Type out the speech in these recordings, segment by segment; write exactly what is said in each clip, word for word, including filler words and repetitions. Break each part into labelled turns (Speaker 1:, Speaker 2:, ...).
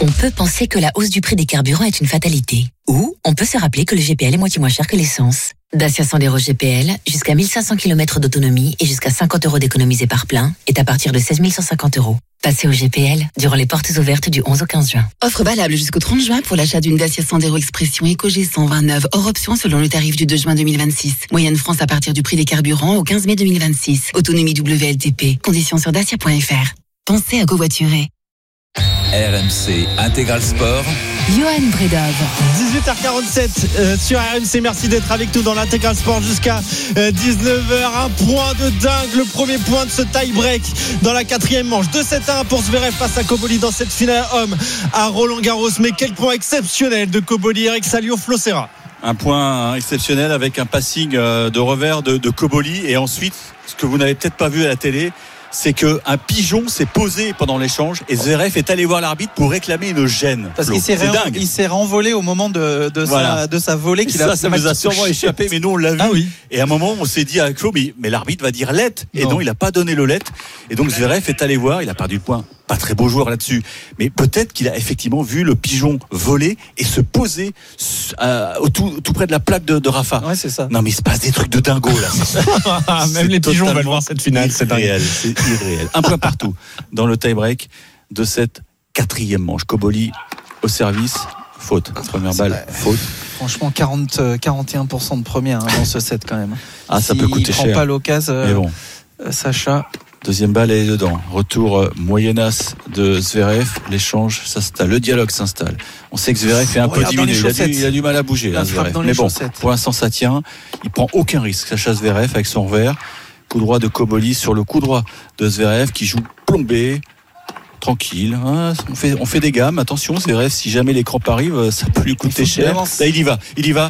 Speaker 1: On peut penser que la hausse du prix des carburants est une fatalité. Ou on peut se rappeler que le G P L est moitié moins cher que l'essence. Dacia Sandero G P L, jusqu'à mille cinq cents kilomètres d'autonomie et jusqu'à cinquante euros d'économisés par plein, est à partir de seize mille cent cinquante euros. Passez au G P L durant les portes ouvertes du onze au quinze juin.
Speaker 2: Offre valable jusqu'au trente juin pour l'achat d'une Dacia Sandero Expression EcoG cent vingt-neuf, hors option selon le tarif du deux juin deux mille vingt-six. Moyenne France à partir du prix des carburants au quinze mai deux mille vingt-six. Autonomie W L T P. Conditions sur dacia point f r. Pensez à covoiturer.
Speaker 3: R M C Intégral Sport.
Speaker 2: Johan Bredov.
Speaker 4: dix-huit heures quarante-sept euh, sur R M C. Merci d'être avec nous dans l'Intégral Sport jusqu'à euh, dix-neuf heures. Un point de dingue, le premier point de ce tie-break dans la quatrième manche. deux sept à un pour Zverev face à Koboli dans cette finale homme à Roland-Garros. Mais quel point exceptionnel de Koboli. Eric Salio, Flo Serra.
Speaker 5: Un point exceptionnel avec un passing de revers de, de Koboli. Et ensuite, ce que vous n'avez peut-être pas vu à la télé, c'est qu'un pigeon s'est posé pendant l'échange et Zverev est allé voir l'arbitre pour réclamer une gêne.
Speaker 6: Parce qu'il s'est, ré- il s'est renvolé au moment de, de,
Speaker 5: voilà.
Speaker 6: sa, de sa volée. Qu'il
Speaker 5: ça,
Speaker 6: a
Speaker 5: ça nous a sûrement échappé, mais nous on l'a vu.
Speaker 6: Ah oui.
Speaker 5: Et à un moment, on s'est dit à Flo, mais, mais l'arbitre va dire let. Et non, non il n'a pas donné le let. Et donc Zverev est allé voir, il a perdu le point. Pas très beau joueur là-dessus, mais peut-être qu'il a effectivement vu le pigeon voler et se poser euh, tout, tout près de la plaque de, de Rafa.
Speaker 6: Ouais, c'est ça.
Speaker 5: Non, mais il se passe des trucs de dingo là.
Speaker 4: Même c'est les pigeons veulent voir cette finale.
Speaker 5: C'est irréel, c'est irréel. Un point partout dans le tie-break de cette quatrième manche. Koboli au service, faute. Première balle, vrai. faute.
Speaker 6: Franchement, quarante, quarante et un pour cent de première hein, dans ce set quand même.
Speaker 5: Ah, ça
Speaker 6: si
Speaker 5: peut coûter
Speaker 6: il
Speaker 5: cher.
Speaker 6: Il prend pas l'occasion, euh,
Speaker 5: bon.
Speaker 6: euh, Sacha.
Speaker 5: Deuxième balle, elle est dedans. Retour euh, moyennasse de Zverev. L'échange s'installe. Le dialogue s'installe. On sait que Zverev est un peu diminué. Il a, du, il a du mal à bouger, là, Zverev. Mais bon, chaussettes. Pour l'instant, ça tient. Il prend aucun risque. Sacha Zverev avec son revers. Coup droit de Koboli sur le coup droit de Zverev qui joue plombé. Tranquille. Hein. On, fait, on fait des gammes. Attention, Zverev, si jamais les crampes arrivent, ça peut lui coûter cher. Là, il y va. Il y va.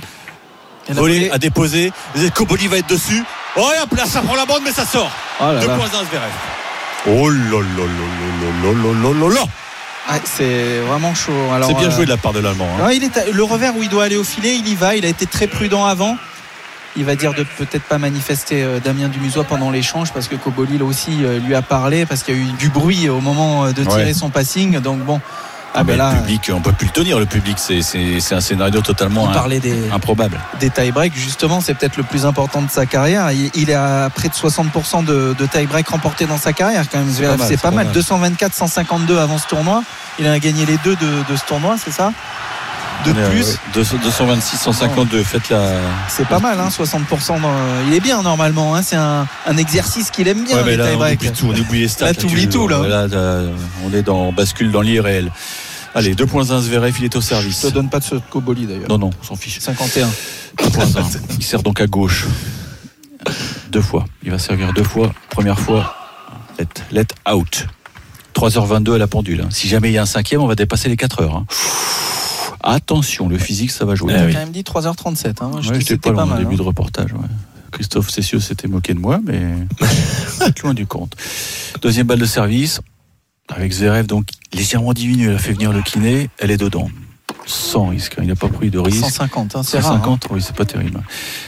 Speaker 5: Volé à déposer. Koboli va être dessus. Oh, là, ça prend la bande, mais ça sort.
Speaker 6: Oh là
Speaker 5: deux
Speaker 6: là.
Speaker 5: points un Zverev. Oh là là là là là là là là.
Speaker 6: Ouais, c'est vraiment chaud. Alors,
Speaker 5: c'est bien
Speaker 6: euh...
Speaker 5: joué de la part de l'Allemand. Hein.
Speaker 6: Non, il est à... Le revers où il doit aller au filet, il y va. Il a été très prudent avant. Il va dire de peut-être pas manifester euh, Damien Dumusois pendant l'échange parce que Koboli là aussi euh, lui a parlé parce qu'il y a eu du bruit au moment de tirer ouais. son passing. Donc bon.
Speaker 5: Ah ben là, le public, on peut plus le tenir. Le public, c'est, c'est, c'est un scénario totalement
Speaker 6: on parlait des,
Speaker 5: improbable.
Speaker 6: Des tie-breaks, justement, c'est peut-être le plus important de sa carrière. Il, il est à près de soixante pour cent de, de tie-break remportés dans sa carrière quand même. C'est, pas mal, c'est, c'est pas, pas mal. mal. deux cent vingt-quatre, cent cinquante-deux avant ce tournoi. Il a gagné les deux de, de ce tournoi, c'est ça? De
Speaker 5: est,
Speaker 6: plus.
Speaker 5: Ouais, deux cent vingt-six, cent cinquante-deux. Faites la.
Speaker 6: C'est pas mal, hein, soixante pour cent. Dans... Il est bien normalement. Hein, c'est un, un exercice qu'il aime bien.
Speaker 5: Ouais,
Speaker 6: les
Speaker 5: là,
Speaker 6: tie-breaks.
Speaker 5: On oublie tout. On oublie les stats.
Speaker 6: Là, tu oublies tout là.
Speaker 5: Là, là, on est dans on bascule dans l'irréel. Allez, deux point un Zverev, il est au service.
Speaker 6: Je te donne pas de ce Koboli d'ailleurs.
Speaker 5: Non, non, on s'en fiche.
Speaker 6: cinquante et un.
Speaker 5: deux point un. Il sert donc à gauche. Deux fois. Il va servir deux fois. Première fois, let, let out. trois heures vingt-deux à la pendule. Si jamais il y a un cinquième, on va dépasser les quatre heures. Hein. Attention, le physique, ça va jouer.
Speaker 6: Il a
Speaker 5: oui.
Speaker 6: quand même dit trois heures trente-sept. Hein. Je
Speaker 5: ouais, j'étais pas loin au début
Speaker 6: hein.
Speaker 5: de reportage. Ouais. Christophe Cessieux s'était moqué de moi, mais loin du compte. Deuxième balle de service. Avec Zverev, donc légèrement diminué, elle a fait venir le kiné, elle est dedans. Sans risque, hein. Il n'a pas pris de risque.
Speaker 6: cent cinquante, hein, c'est
Speaker 5: cent cinquante,
Speaker 6: rare. Hein.
Speaker 5: Oui, c'est pas terrible.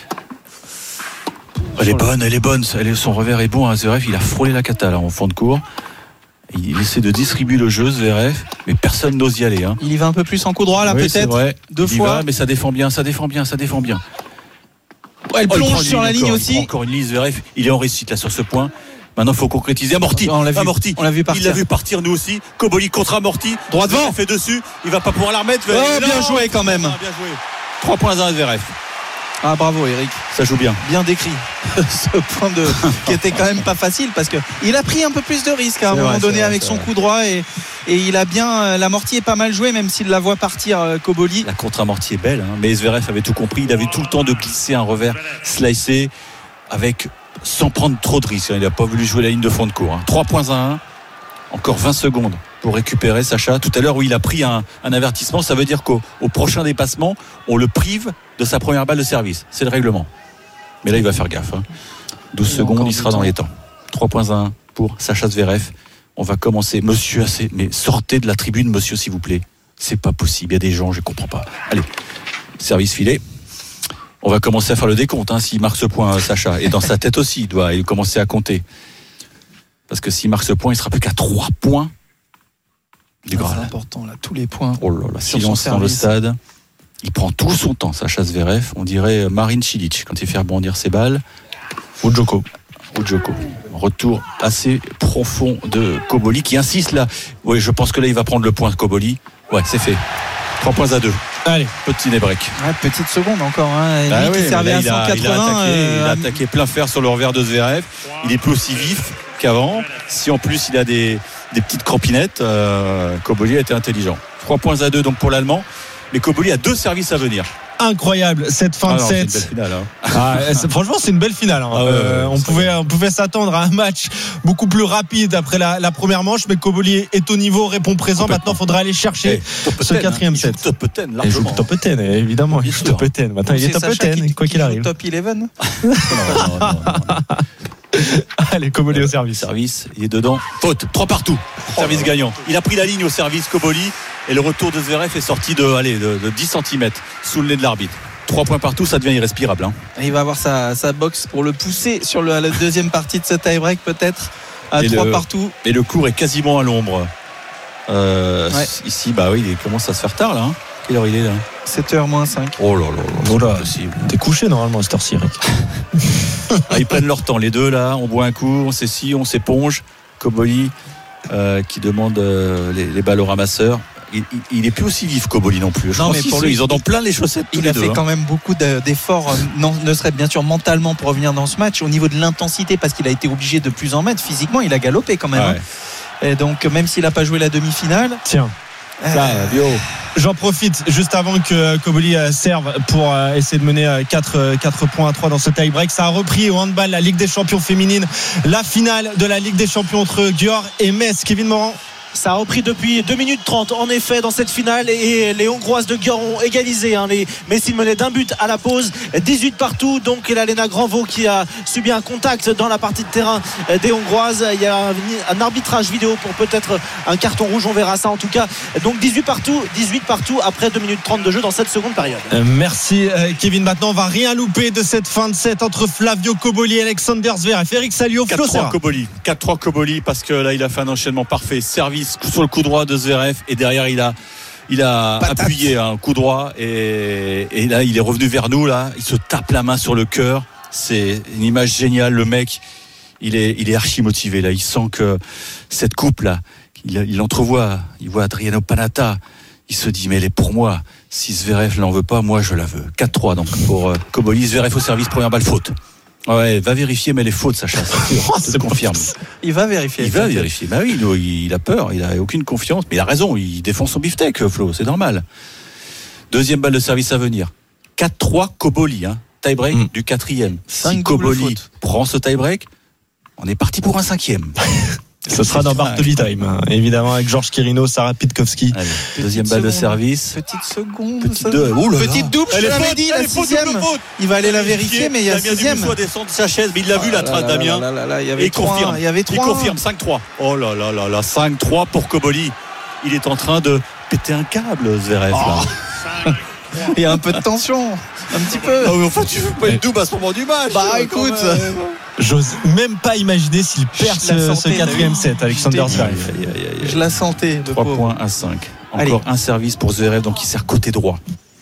Speaker 5: Elle est bonne, elle est bonne. Elle est, son revers est bon. Hein. Zverev, il a frôlé la cata là, en fond de cours. Il essaie de distribuer le jeu, Zverev, mais personne n'ose y aller. Hein.
Speaker 6: Il y va un peu plus en coup droit là,
Speaker 5: oui,
Speaker 6: peut-être.
Speaker 5: C'est vrai.
Speaker 6: Deux
Speaker 5: il
Speaker 6: fois.
Speaker 5: Y va, mais ça défend bien, ça défend bien, ça défend bien.
Speaker 6: Ouais, elle
Speaker 5: oh,
Speaker 6: plonge sur la ligne
Speaker 5: encore,
Speaker 6: aussi.
Speaker 5: Encore une ligne, Zverev. Il est en réussite là sur ce point. Maintenant, il faut concrétiser. Amorti,
Speaker 6: on l'a vu,
Speaker 5: Amorti.
Speaker 6: On l'a vu partir.
Speaker 5: Il l'a vu partir, nous aussi. Koboli contre Amorti.
Speaker 6: Droit devant.
Speaker 5: Il fait dessus. Il va pas pouvoir la remettre.
Speaker 6: Oh, non, bien joué quand même.
Speaker 5: Ah, bien joué. trois points à Zverev.
Speaker 6: Ah, bravo, Eric.
Speaker 5: Ça joue bien.
Speaker 6: Bien décrit. Ce point de qui était quand même pas facile parce que il a pris un peu plus de risques à un c'est moment vrai, donné vrai, avec son vrai. coup droit et, et il a bien. L'amorti est pas mal joué, même s'il la voit partir, Koboli.
Speaker 5: La contre-amorti est belle, hein, mais Zverev avait tout compris. Il avait tout le temps de glisser un revers slicé avec. Sans prendre trop de risques. Il n'a pas voulu jouer la ligne de fond de cours. trois points à un. Encore vingt secondes pour récupérer Sacha. Tout à l'heure où il a pris un, un avertissement, ça veut dire qu'au au prochain dépassement, on le prive de sa première balle de service. C'est le règlement. Mais là, il va faire gaffe. Hein. douze secondes, il sera dans les temps. trois points à un pour Sacha Zverev. On va commencer. Monsieur, assez, mais sortez de la tribune, monsieur, s'il vous plaît. C'est pas possible. Il y a des gens, je comprends pas. Allez, service filé. On va commencer à faire le décompte, hein, s'il marque ce point, Sacha. Et dans sa tête aussi, il doit il commencer à compter. Parce que s'il marque ce point, il sera plus qu'à trois points du Graal.
Speaker 6: C'est important là, tous les points.
Speaker 5: Oh là là, silence dans le stade. Il prend tout son temps, Sacha Zverev. On dirait Marin Cilic quand il fait rebondir ses balles.
Speaker 4: Ou Djoko.
Speaker 5: Ou Djoko. Retour assez profond de Koboli qui insiste là. Oui, je pense que là il va prendre le point de Koboli. Ouais, c'est fait. trois points à deux.
Speaker 4: Allez,
Speaker 5: petit break.
Speaker 6: Ouais, petite seconde encore. Hein.
Speaker 5: Ah
Speaker 6: lui
Speaker 5: oui,
Speaker 6: qui servait
Speaker 5: là,
Speaker 6: à
Speaker 5: il, a,
Speaker 6: cent quatre-vingts.
Speaker 5: il, a attaqué,
Speaker 6: euh,
Speaker 5: il a attaqué plein fer sur le revers de Zverev. Il est plus aussi vif qu'avant. Si en plus il a des, des petites crampinettes, euh, Koboli a été intelligent. trois points à deux donc pour l'Allemand. Mais Koboli a deux services à venir.
Speaker 4: Incroyable cette fin
Speaker 5: ah
Speaker 4: de
Speaker 5: non,
Speaker 4: set.
Speaker 5: C'est une belle finale. Hein.
Speaker 4: Ah, c'est, franchement, c'est une belle finale. Hein.
Speaker 5: Ah ouais,
Speaker 4: euh,
Speaker 5: ouais,
Speaker 4: on pouvait, on pouvait s'attendre à un match beaucoup plus rapide après la, la première manche, mais Koboli est au niveau, répond présent. Maintenant, il faudra aller chercher
Speaker 5: hey,
Speaker 4: ce quatrième
Speaker 5: hein.
Speaker 4: set.
Speaker 5: Il joue top dix largement.
Speaker 4: Il joue top dix, évidemment. Il joue top dix. Maintenant, il est top dix, quoi qu'il arrive.
Speaker 6: Top onze.
Speaker 5: non, non, non, non.
Speaker 4: Allez, Koboli au service.
Speaker 5: Service, il est dedans. Faute, trois partout. Service gagnant. Il a pris la ligne au service, Koboli, et le retour de Zverev est sorti de, allez, de, de dix centimètres sous le nez de l'arbitre. Trois points partout, ça devient irrespirable. Hein.
Speaker 6: Il va avoir sa, sa boxe pour le pousser sur le, la deuxième partie de ce tie-break, peut-être, à et trois le, partout.
Speaker 5: Et le cours est quasiment à l'ombre. Euh, ouais. Ici, bah oui, il commence à se faire tard là. Hein. Quelle heure il est là?
Speaker 6: sept heures moins cinq.
Speaker 5: Oh là là, là,
Speaker 4: oh là, possible. T'es couché normalement à cette heure-ci, Eric.
Speaker 5: Ah, ils prennent leur temps, les deux là. On boit un coup, on s'essuie, on s'éponge. Koboli euh, qui demande euh, les, les balles au ramasseur. Il, il, il est plus aussi vif Koboli non plus. Je non, mais pour lui, ils en ont plein les chaussettes.
Speaker 6: Il
Speaker 5: les
Speaker 6: a
Speaker 5: deux,
Speaker 6: fait
Speaker 5: hein.
Speaker 6: quand même beaucoup d'efforts, non, ne serait bien sûr mentalement pour revenir dans ce match. Au niveau de l'intensité, parce qu'il a été obligé de plus en mettre. Physiquement, il a galopé quand même. Ouais. Hein. Et donc, même s'il n'a pas joué la demi-finale.
Speaker 4: Tiens. Ça, euh, j'en profite juste avant que Koboli serve pour essayer de mener quatre, quatre points à trois dans ce tie-break. Ça a repris au handball, la Ligue des Champions féminine, la finale de la Ligue des Champions entre Győr et Metz. Kevin Morand.
Speaker 7: Ça a repris depuis deux minutes trente en effet dans cette finale et les Hongroises de Győr ont égalisé hein. Les Messines menaient d'un but à la pause, dix-huit partout. Donc il y a Lena Granvaux qui a subi un contact dans la partie de terrain des Hongroises. Il y a un arbitrage vidéo pour peut-être un carton rouge, on verra ça en tout cas. Donc dix-huit partout, dix-huit partout après deux minutes trente de jeu dans cette seconde période.
Speaker 4: euh, Merci euh, Kevin. Maintenant on va rien louper de cette fin de set entre Flavio Koboli et Alexander Zverev. Eric Salio,
Speaker 5: quatre trois Koboli, quatre trois Koboli parce que là il a fait un enchaînement parfait. Service sur le coup droit de Zverev et derrière il a il a Patate. appuyé un coup droit et, et là il est revenu vers nous là, il se tape la main sur le cœur. C'est une image géniale. Le mec il est il est archi motivé là, il sent que cette coupe là il, il entrevoit, il voit Adriano Panatta, il se dit mais elle est pour moi, si Zverev l'en veut pas, moi je la veux. Quatre trois donc pour euh, Koboli. Zverev au service, première balle, faute. Ouais, va vérifier, mais les fautes, Sacha, c'est sûr. Je confirme.
Speaker 6: Il va vérifier.
Speaker 5: Il va vérifier. Bah oui, il, il a peur, il a aucune confiance, mais il a raison, il défend son beefsteak, Flo, c'est normal. Deuxième balle de service à venir. quatre trois Koboli, hein. Tie-break mmh. du quatrième. Si Koboli prend ce tie-break, on est parti pour un cinquième.
Speaker 4: Ce sera dans Bartoli Time, hein, évidemment, avec Georges Kirino, Sarah Pitkowski.
Speaker 5: Allez, deuxième balle
Speaker 6: seconde,
Speaker 5: de service.
Speaker 6: Petite seconde.
Speaker 5: Petite, deux. Oh là là.
Speaker 6: Petite double, je l'avais dit, la sixième. Il va aller la vérifier, mais il y a la sixième.
Speaker 5: Il a descendre de sa chaise, mais il l'a vu la trace, Damien.
Speaker 6: Et il confirme. Il y avait trois.
Speaker 5: Il confirme, cinq trois. Oh là là là là, cinq trois pour Koboli. Il est en train de péter un câble, Zverev.
Speaker 6: Oh. Il y a un peu de tension. Un petit peu.
Speaker 5: Ah, mais enfin, tu veux pas une double à ce moment du match.
Speaker 6: Bah écoute.
Speaker 4: J'ose même pas imaginer s'il perd ce, ce quatrième set, Alexander Zverev.
Speaker 6: Je la sentais.
Speaker 5: trois points à cinq. Encore Allez. Un service pour Zverev, donc il sert côté droit.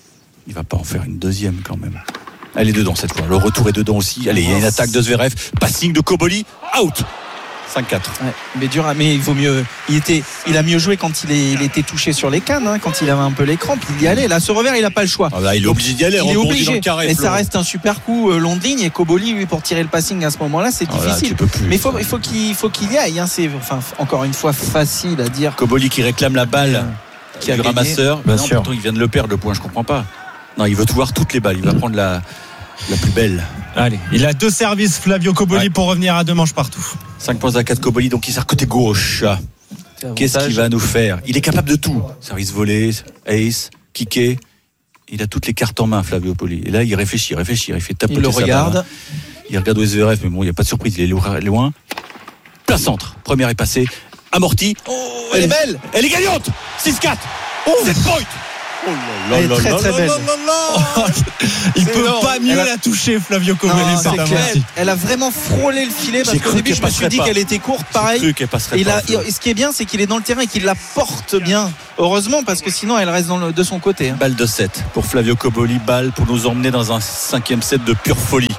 Speaker 5: Il va pas en faire une deuxième quand même. Elle est dedans cette fois. Le retour est dedans aussi. Allez, il y a une attaque de Zverev. Passing de Koboli. Out. cinq quatre.
Speaker 6: Ouais, mais dur, mais il vaut mieux. Il était, il a mieux joué quand il, est, il était touché sur les cannes, hein, quand il avait un peu les crampes. Il y allait. Là, ce revers, il n'a pas le choix.
Speaker 5: Ah là, il est obligé d'y aller.
Speaker 6: Il est obligé.
Speaker 5: Carré,
Speaker 6: et ça reste un super coup euh, long de ligne. Et Koboli, lui, pour tirer le passing à ce moment-là, c'est
Speaker 5: ah
Speaker 6: difficile.
Speaker 5: Là, plus,
Speaker 6: mais il faut, il faut qu'il, faut qu'il y aille. Hein. C'est, enfin, encore une fois, facile à dire.
Speaker 5: Koboli qui réclame la balle, euh, qui a le ramasseur.
Speaker 4: Bien
Speaker 5: non,
Speaker 4: sûr.
Speaker 5: Pourtant, il vient de le perdre le point. Je comprends pas. Non, il veut tout voir toutes les balles. Il va prendre la. La plus belle.
Speaker 4: Allez, il a deux services, Flavio Koboli, ouais. pour revenir à deux manches partout.
Speaker 5: cinq points à quatre Koboli, donc il sert côté gauche. Qu'est-ce qu'il va nous faire? Il est capable de tout. Service volé, ace, kické. Il a toutes les cartes en main, Flavio Koboli. Et là, il réfléchit, réfléchit. Il fait tapoter
Speaker 6: il le
Speaker 5: sa
Speaker 6: regarde.
Speaker 5: Barre. Il regarde au Zverev, mais bon, il n'y a pas de surprise. Il est loin. Plein centre. Première est passée. Amortie.
Speaker 6: Oh, elle, elle est belle.
Speaker 5: Elle est gagnante. six quatre. Oh. sept points. Oh
Speaker 6: Elle est très très belle.
Speaker 4: Il
Speaker 6: C'est
Speaker 4: peut
Speaker 6: énorme.
Speaker 4: pas mieux
Speaker 6: Elle a-
Speaker 4: la toucher, Flavio Cobolli.
Speaker 6: Non,
Speaker 4: cette
Speaker 6: c'est clair.
Speaker 4: partie.
Speaker 6: Elle a vraiment frôlé le filet parce
Speaker 5: J'ai
Speaker 6: qu'au
Speaker 5: cru
Speaker 6: début
Speaker 5: qu'elle
Speaker 6: je me suis
Speaker 5: passerait
Speaker 6: dit
Speaker 5: pas.
Speaker 6: qu'elle était courte,
Speaker 5: J'ai
Speaker 6: pareil.
Speaker 5: cru qu'elle passerait
Speaker 6: Et,
Speaker 5: pas,
Speaker 6: là,
Speaker 5: Flo.
Speaker 6: et ce qui est bien, c'est qu'il est dans le terrain et qu'il la porte bien. Heureusement, parce que sinon elle reste dans le- de son côté. hein.
Speaker 5: Balle de sept pour Flavio Cobolli, balle pour nous emmener dans un cinquième set de pure folie.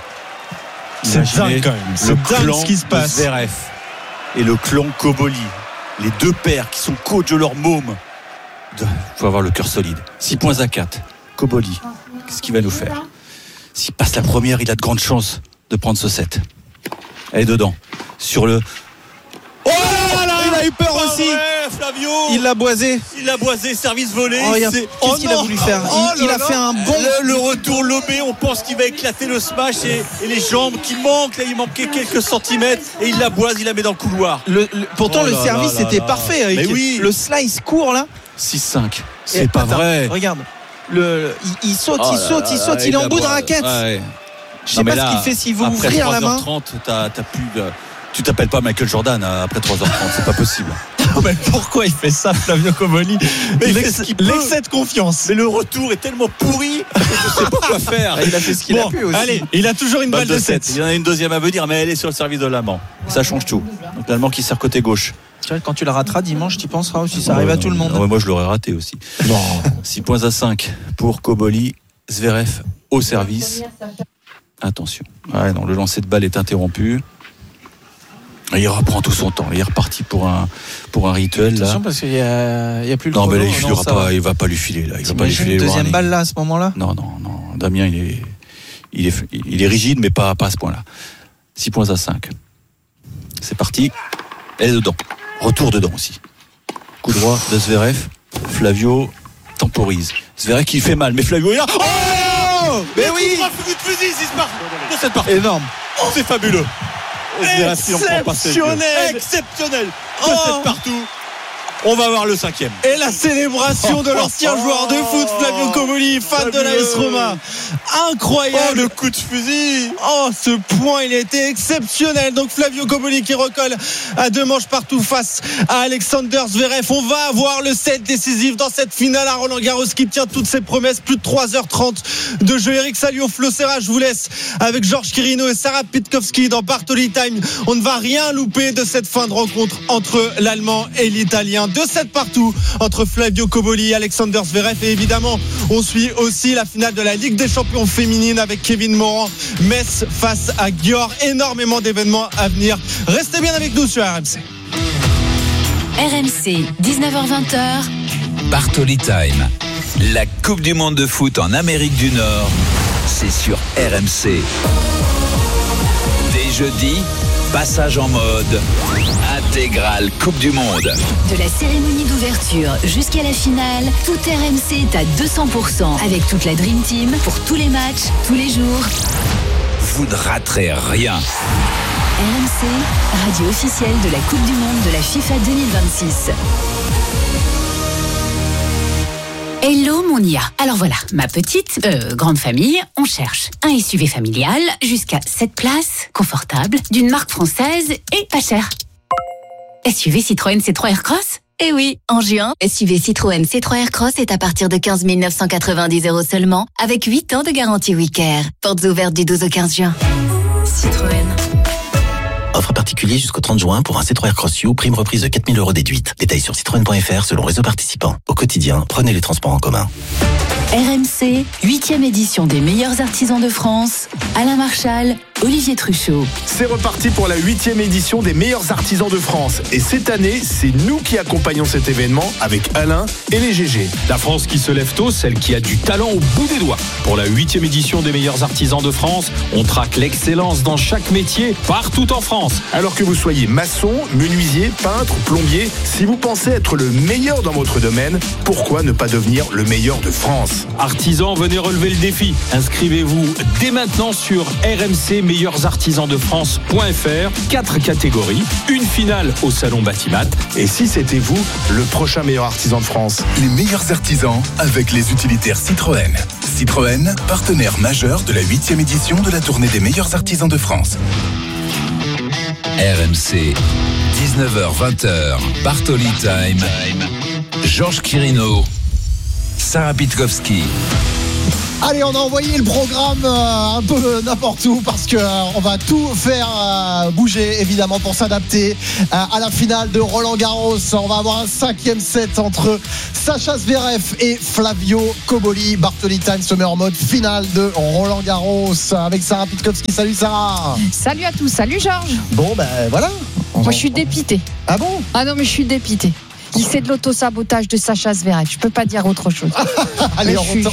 Speaker 4: C'est
Speaker 5: Imaginez
Speaker 4: dingue quand même.
Speaker 5: le
Speaker 4: C'est dingue
Speaker 5: clan
Speaker 4: ce qui se
Speaker 5: de
Speaker 4: passe.
Speaker 5: Zverev et le clan Cobolli, les deux pères qui sont coachs de leur môme. Il faut avoir le cœur solide. six points à quatre. Cobolli, qu'est-ce qu'il va nous faire? S'il passe la première, il a de grandes chances de prendre ce set. Elle est dedans. Sur le. Oh là là,
Speaker 6: Il a eu peur aussi.
Speaker 5: Ouais, Flavio.
Speaker 6: Il l'a boisé.
Speaker 5: Il l'a boisé, service volé.
Speaker 6: Oh, regarde,
Speaker 5: C'est-
Speaker 6: qu'est-ce
Speaker 5: Oh
Speaker 6: qu'il a
Speaker 5: non.
Speaker 6: voulu faire Il,
Speaker 5: Oh là
Speaker 6: il a
Speaker 5: là.
Speaker 6: fait un bon.
Speaker 5: Le, le retour lobé, on pense qu'il va éclater le smash et, et les jambes qui manquent. Là, il manquait quelques centimètres et il la boise, il la met dans le couloir.
Speaker 6: Le- le- pourtant
Speaker 5: Oh
Speaker 6: le
Speaker 5: là
Speaker 6: service
Speaker 5: là là
Speaker 6: était
Speaker 5: là.
Speaker 6: parfait. Avec
Speaker 5: Mais oui.
Speaker 6: Le slice court là.
Speaker 5: six cinq. C'est
Speaker 6: Et
Speaker 5: pas
Speaker 6: attends,
Speaker 5: vrai.
Speaker 6: Regarde. Le, il, il saute,
Speaker 5: Oh
Speaker 6: il
Speaker 5: là
Speaker 6: saute,
Speaker 5: là
Speaker 6: il
Speaker 5: là,
Speaker 6: saute. Il est en
Speaker 5: la
Speaker 6: bout de
Speaker 5: boit.
Speaker 6: raquette.
Speaker 5: Ouais.
Speaker 6: Je
Speaker 5: Non,
Speaker 6: sais
Speaker 5: mais
Speaker 6: pas
Speaker 5: là,
Speaker 6: ce qu'il fait. S'il veut
Speaker 5: après
Speaker 6: ouvrir la
Speaker 5: trois
Speaker 6: main.
Speaker 5: heures trente, t'as, t'as plus de- tu t'appelles pas Michael Jordan hein, après trois heures trente, c'est pas possible.
Speaker 4: Mais pourquoi il fait ça, Flavio Cobolli?
Speaker 5: Mais il fait
Speaker 4: L'ex-
Speaker 5: ce qu'il peut.
Speaker 4: L'excès de confiance.
Speaker 5: Mais le retour est tellement pourri que je sais pas quoi faire.
Speaker 6: Il a fait ce qu'il
Speaker 4: Bon,
Speaker 6: a pu aussi.
Speaker 4: allez, il a toujours une balle,
Speaker 5: Balle
Speaker 4: de
Speaker 5: de sept.
Speaker 4: sept.
Speaker 5: Il y en a une deuxième à venir, mais elle est sur le service de l'Allemand. Ça change tout. Donc l'Allemand qui sert côté gauche.
Speaker 6: Tu vois, quand tu la rateras dimanche, tu y penseras aussi. Ça arrive à tout le monde.
Speaker 5: Non, mais moi je l'aurais raté aussi. six points à cinq pour Cobolli. Zverev au service. Attention. Ouais, non, le lancer de balle est interrompu. Et il reprend tout son temps. Il est reparti pour un, pour un rituel. Là.
Speaker 6: Attention parce qu'il y a, il y a plus le
Speaker 5: Non, mais là,
Speaker 6: chrono.
Speaker 5: il,
Speaker 6: Non,
Speaker 5: filera
Speaker 6: ça
Speaker 5: pas,
Speaker 6: va.
Speaker 5: il va pas lui filer. Là. Il va pas lui
Speaker 6: T'imagines
Speaker 5: filer
Speaker 6: une
Speaker 5: le
Speaker 6: deuxième
Speaker 5: warning.
Speaker 6: balle là à ce moment-là.
Speaker 5: Non, non, non. Damien, il est, il est, il est rigide, mais pas, pas à ce point-là. six points à cinq. C'est parti. Elle est dedans. Retour dedans aussi. Coup droit de Zverev. Flavio temporise. Zverev qui fait mal, mais Flavio est là. Oh,
Speaker 6: mais oui.
Speaker 5: De cette partie.
Speaker 6: Énorme.
Speaker 5: C'est fabuleux. Et Zverev qui en prend pas ses yeux.
Speaker 4: Exceptionnel.
Speaker 5: Exceptionnel. De
Speaker 4: Oh.
Speaker 5: cette partout. On va voir le cinquième.
Speaker 4: Et la célébration de l'ancien joueur de foot, Flavio Cobolli, fan de l'A S Roma. Incroyable.
Speaker 5: Oh, le coup de fusil.
Speaker 4: Oh, ce point, il a été exceptionnel. Donc Flavio Cobolli qui recolle à deux manches partout face à Alexander Zverev. On va avoir le set décisif dans cette finale à Roland-Garros qui tient toutes ses promesses. Plus de trois heures trente de jeu. Eric Salio, Flo Serra, je vous laisse avec Georges Quirino et Sarah Pitkowski dans Bartoli Time. On ne va rien louper de cette fin de rencontre entre l'Allemand et l'Italien. deux sept partout entre Flavio Cobolli et Alexander Zverev. Et évidemment, on suit aussi la finale de la Ligue des Champions féminine avec Kevin Morand, Metz face à Győr. Énormément d'événements à venir. Restez bien avec nous sur R M C.
Speaker 8: R M C, dix-neuf heures vingt.
Speaker 3: Bartoli Time. La Coupe du Monde de foot en Amérique du Nord, c'est sur R M C. Dès jeudi, passage en mode intégrale Coupe du Monde.
Speaker 8: De la cérémonie d'ouverture jusqu'à la finale, tout R M C est à deux cents pour cent avec toute la Dream Team pour tous les matchs, tous les jours.
Speaker 3: Vous ne raterez rien.
Speaker 8: R M C, radio officielle de la Coupe du Monde de la FIFA deux mille vingt-six. Hello mon I A. Alors voilà, ma petite, euh, grande famille, on cherche un S U V familial jusqu'à sept places, confortable, d'une marque française et pas cher. S U V Citroën C trois Aircross ? Eh oui, en juin, S U V Citroën C trois Aircross est à partir de quinze mille neuf cent quatre-vingt-dix euros seulement, avec huit ans de garantie WeCare. Portes ouvertes du douze au quinze juin. Citroën.
Speaker 9: Offre particulier jusqu'au trente juin pour un C trois Aircross U, prime reprise de quatre mille euros déduite. Détails sur citroën point f r selon réseau participant. Au quotidien, prenez les transports en commun.
Speaker 8: R M C, huitième édition des meilleurs artisans de France. Alain Marchal, Olivier Truchot.
Speaker 10: C'est reparti pour la huitième édition des meilleurs artisans de France. Et cette année, c'est nous qui accompagnons cet événement avec Alain et les G G.
Speaker 11: La France qui se lève tôt, celle qui a du talent au bout des doigts. Pour la huitième édition des meilleurs artisans de France, on traque l'excellence dans chaque métier, partout en France.
Speaker 10: Alors que vous soyez maçon, menuisier, peintre, plombier, si vous pensez être le meilleur dans votre domaine, pourquoi ne pas devenir le meilleur de France ?
Speaker 11: Artisans, venez relever le défi. Inscrivez-vous dès maintenant sur r m c meilleurs artisans de france point f r. Quatre catégories, une finale au salon Batimat.
Speaker 10: Et si c'était vous, le prochain meilleur artisan de France ?
Speaker 12: Les meilleurs artisans avec les utilitaires Citroën. Citroën, partenaire majeur de la huitième édition de la tournée des meilleurs artisans de France.
Speaker 3: R M C, dix-neuf heures vingt, Bartoli Time. Georges Quirino, Sarah Pitkowski.
Speaker 13: Allez, on a envoyé le programme euh, un peu n'importe où parce que euh, on va tout faire euh, bouger évidemment pour s'adapter euh, à la finale de Roland Garros. On va avoir un cinquième set entre Sacha Zverev et Flavio Cobolli. Bartoli Time se met en mode finale de Roland Garros avec Sarah Pitkowski. Salut Sarah.
Speaker 14: Salut à tous, salut Georges.
Speaker 13: Bon ben voilà.
Speaker 14: Moi je suis dépitée.
Speaker 13: Ah bon?
Speaker 14: Ah non mais je suis dépitée. C'est de l'auto-sabotage de Sacha Zverev. Je peux pas dire autre chose.
Speaker 13: Allez, on
Speaker 14: suis...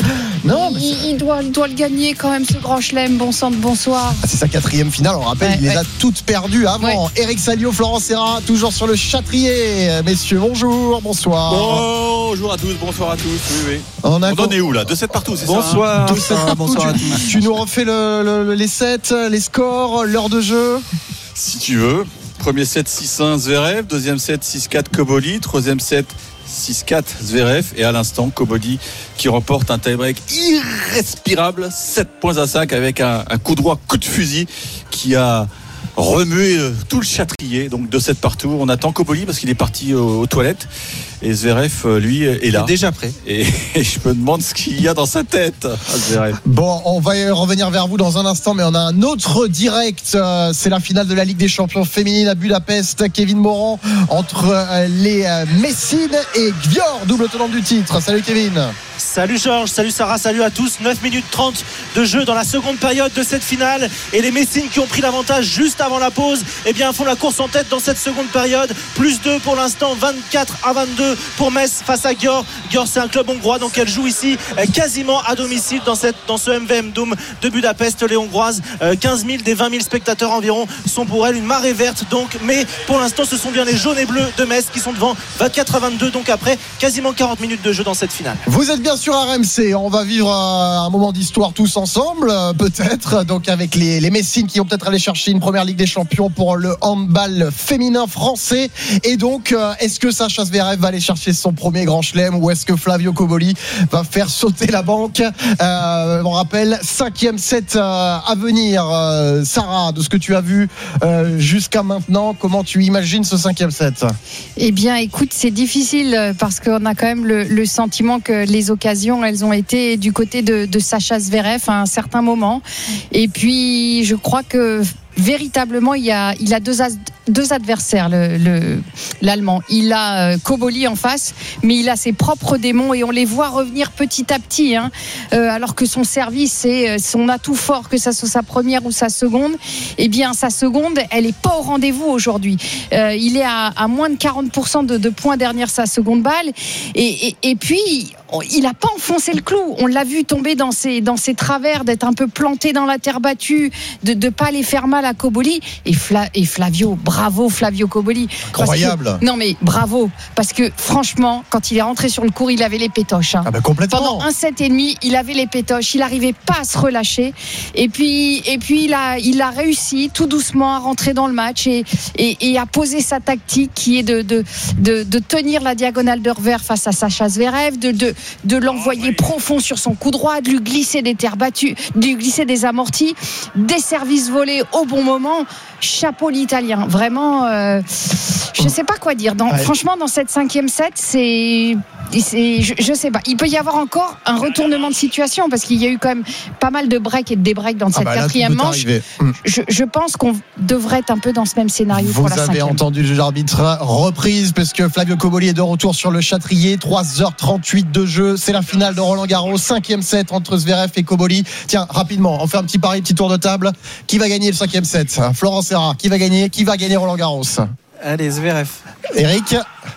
Speaker 14: Non, mais il, il, doit, il doit le gagner quand même, ce grand chelem. Bon sang de bonsoir.
Speaker 13: Ah, c'est sa quatrième finale, on rappelle, ouais, il les ouais. a toutes perdues avant. Ouais. Eric Salio, Florent Serra, toujours sur le Châtrier. Messieurs, bonjour, bonsoir.
Speaker 5: Bonjour à tous, bonsoir à tous. Oui, oui.
Speaker 13: On, a
Speaker 5: on en est où là? deux sept partout, c'est
Speaker 6: bonsoir,
Speaker 5: ça?
Speaker 6: Bonsoir, bonsoir à tous.
Speaker 13: Tu nous refais le, le, les sets, les scores, l'heure de jeu?
Speaker 5: Si tu veux. Premier set six un Zverev, deuxième set six quatre Cobolli, troisième set six quatre Zverev et à l'instant Cobolli qui remporte un tie-break irrespirable, sept points à cinq avec un, un coup droit, coup de fusil qui a remué tout le Châtrier. Donc deux sept partout. On attend Cobolli parce qu'il est parti aux, aux toilettes et Zverev lui est là.
Speaker 6: Il est déjà prêt.
Speaker 5: Et, et je me demande ce qu'il y a dans sa tête à Zverev.
Speaker 13: Bon, on va revenir vers vous dans un instant, mais on a un autre direct. C'est la finale de la Ligue des Champions féminine à Budapest. Kevin Morand entre les Messines et Gvior, double tenant du titre. Salut Kevin.
Speaker 7: Salut Georges, salut Sarah, salut à tous. neuf minutes trente de jeu dans la seconde période de cette finale et les Messines qui ont pris l'avantage juste avant la pause, eh bien font la course en tête dans cette seconde période. Plus deux pour l'instant, vingt-quatre à vingt-deux pour Metz face à Győr. Győr c'est un club hongrois, donc elle joue ici quasiment à domicile dans, cette, dans ce M V M Dome de Budapest. Les Hongroises, quinze mille des vingt mille spectateurs environ sont pour elle, une marée verte donc, mais pour l'instant ce sont bien les jaunes et bleus de Metz qui sont devant, vingt-quatre à vingt-deux, donc après quasiment quarante minutes de jeu dans cette finale.
Speaker 13: Vous êtes bien sûr R M C, on va vivre un moment d'histoire tous ensemble, peut-être, donc avec les, les Messines qui vont peut-être aller chercher une première Ligue des Champions pour le handball féminin français. Et donc, est-ce que Sacha Zverev va aller chercher son premier grand chelem ou est-ce que Flavio Cobolli va faire sauter la banque? euh, On rappelle, cinquième set euh, à venir. Euh, Sarah, de ce que tu as vu euh, jusqu'à maintenant, comment tu imagines ce cinquième set?
Speaker 14: Eh bien, écoute, c'est difficile parce qu'on a quand même le, le sentiment que les occasions, elles ont été du côté de, de Sacha Zverev à un certain moment. Et puis, je crois que véritablement, il, y a, il a deux, as, deux adversaires, le, le, l'Allemand. Il a euh, Cobolli en face, mais il a ses propres démons et on les voit revenir petit à petit. Hein, euh, alors que son service, c'est son atout fort, que ça soit sa première ou sa seconde. Eh bien, sa seconde, elle n'est pas au rendez-vous aujourd'hui. Euh, il est à, à moins de quarante pour cent de, de points derrière sa seconde balle. Et, et, et puis, il n'a pas enfoncé le clou. On l'a vu tomber dans ses, dans ses travers, d'être un peu planté dans la terre battue, de ne pas les faire mal à Cobolli. Et, Fla, et Flavio, bravo Flavio Cobolli.
Speaker 13: Incroyable.
Speaker 14: Que, non mais bravo, parce que franchement, quand il est rentré sur le court, il avait les pétoches. Hein.
Speaker 13: Ah bah complètement.
Speaker 14: Pendant un set et demi, il avait les pétoches. Il n'arrivait pas à se relâcher. Et puis, et puis il, a, il a réussi tout doucement à rentrer dans le match et, et, et à poser sa tactique qui est de, de, de, de tenir la diagonale de revers face à Sacha Zverev, de, de, de l'envoyer profond sur son coup droit, de lui glisser des terres battues, de lui glisser des amortis, des services volés au bon moment. Chapeau l'Italien, vraiment euh, je ne sais pas quoi dire dans, ouais. Franchement dans cette cinquième set c'est, c'est je, je sais pas, il peut y avoir encore un retournement de situation parce qu'il y a eu quand même pas mal de breaks et de débreaks dans cette ah bah là, quatrième manche. je, je pense qu'on devrait être un peu dans ce même scénario.
Speaker 13: Vous
Speaker 14: pour la
Speaker 13: avez
Speaker 14: cinquième.
Speaker 13: entendu le juge arbitre, reprise parce que Flavio Cobolli est de retour sur le Châtrier. Trois heures trente-huit de jeu, c'est la finale de Roland Garros, cinquième set entre Zverev et Cobolli. Tiens, rapidement, on fait un petit pari, petit tour de table. Qui va gagner le cinquième set? Florent Serra, qui va gagner Qui va gagner Roland Garros?
Speaker 6: Allez, Zverev.
Speaker 13: Eric?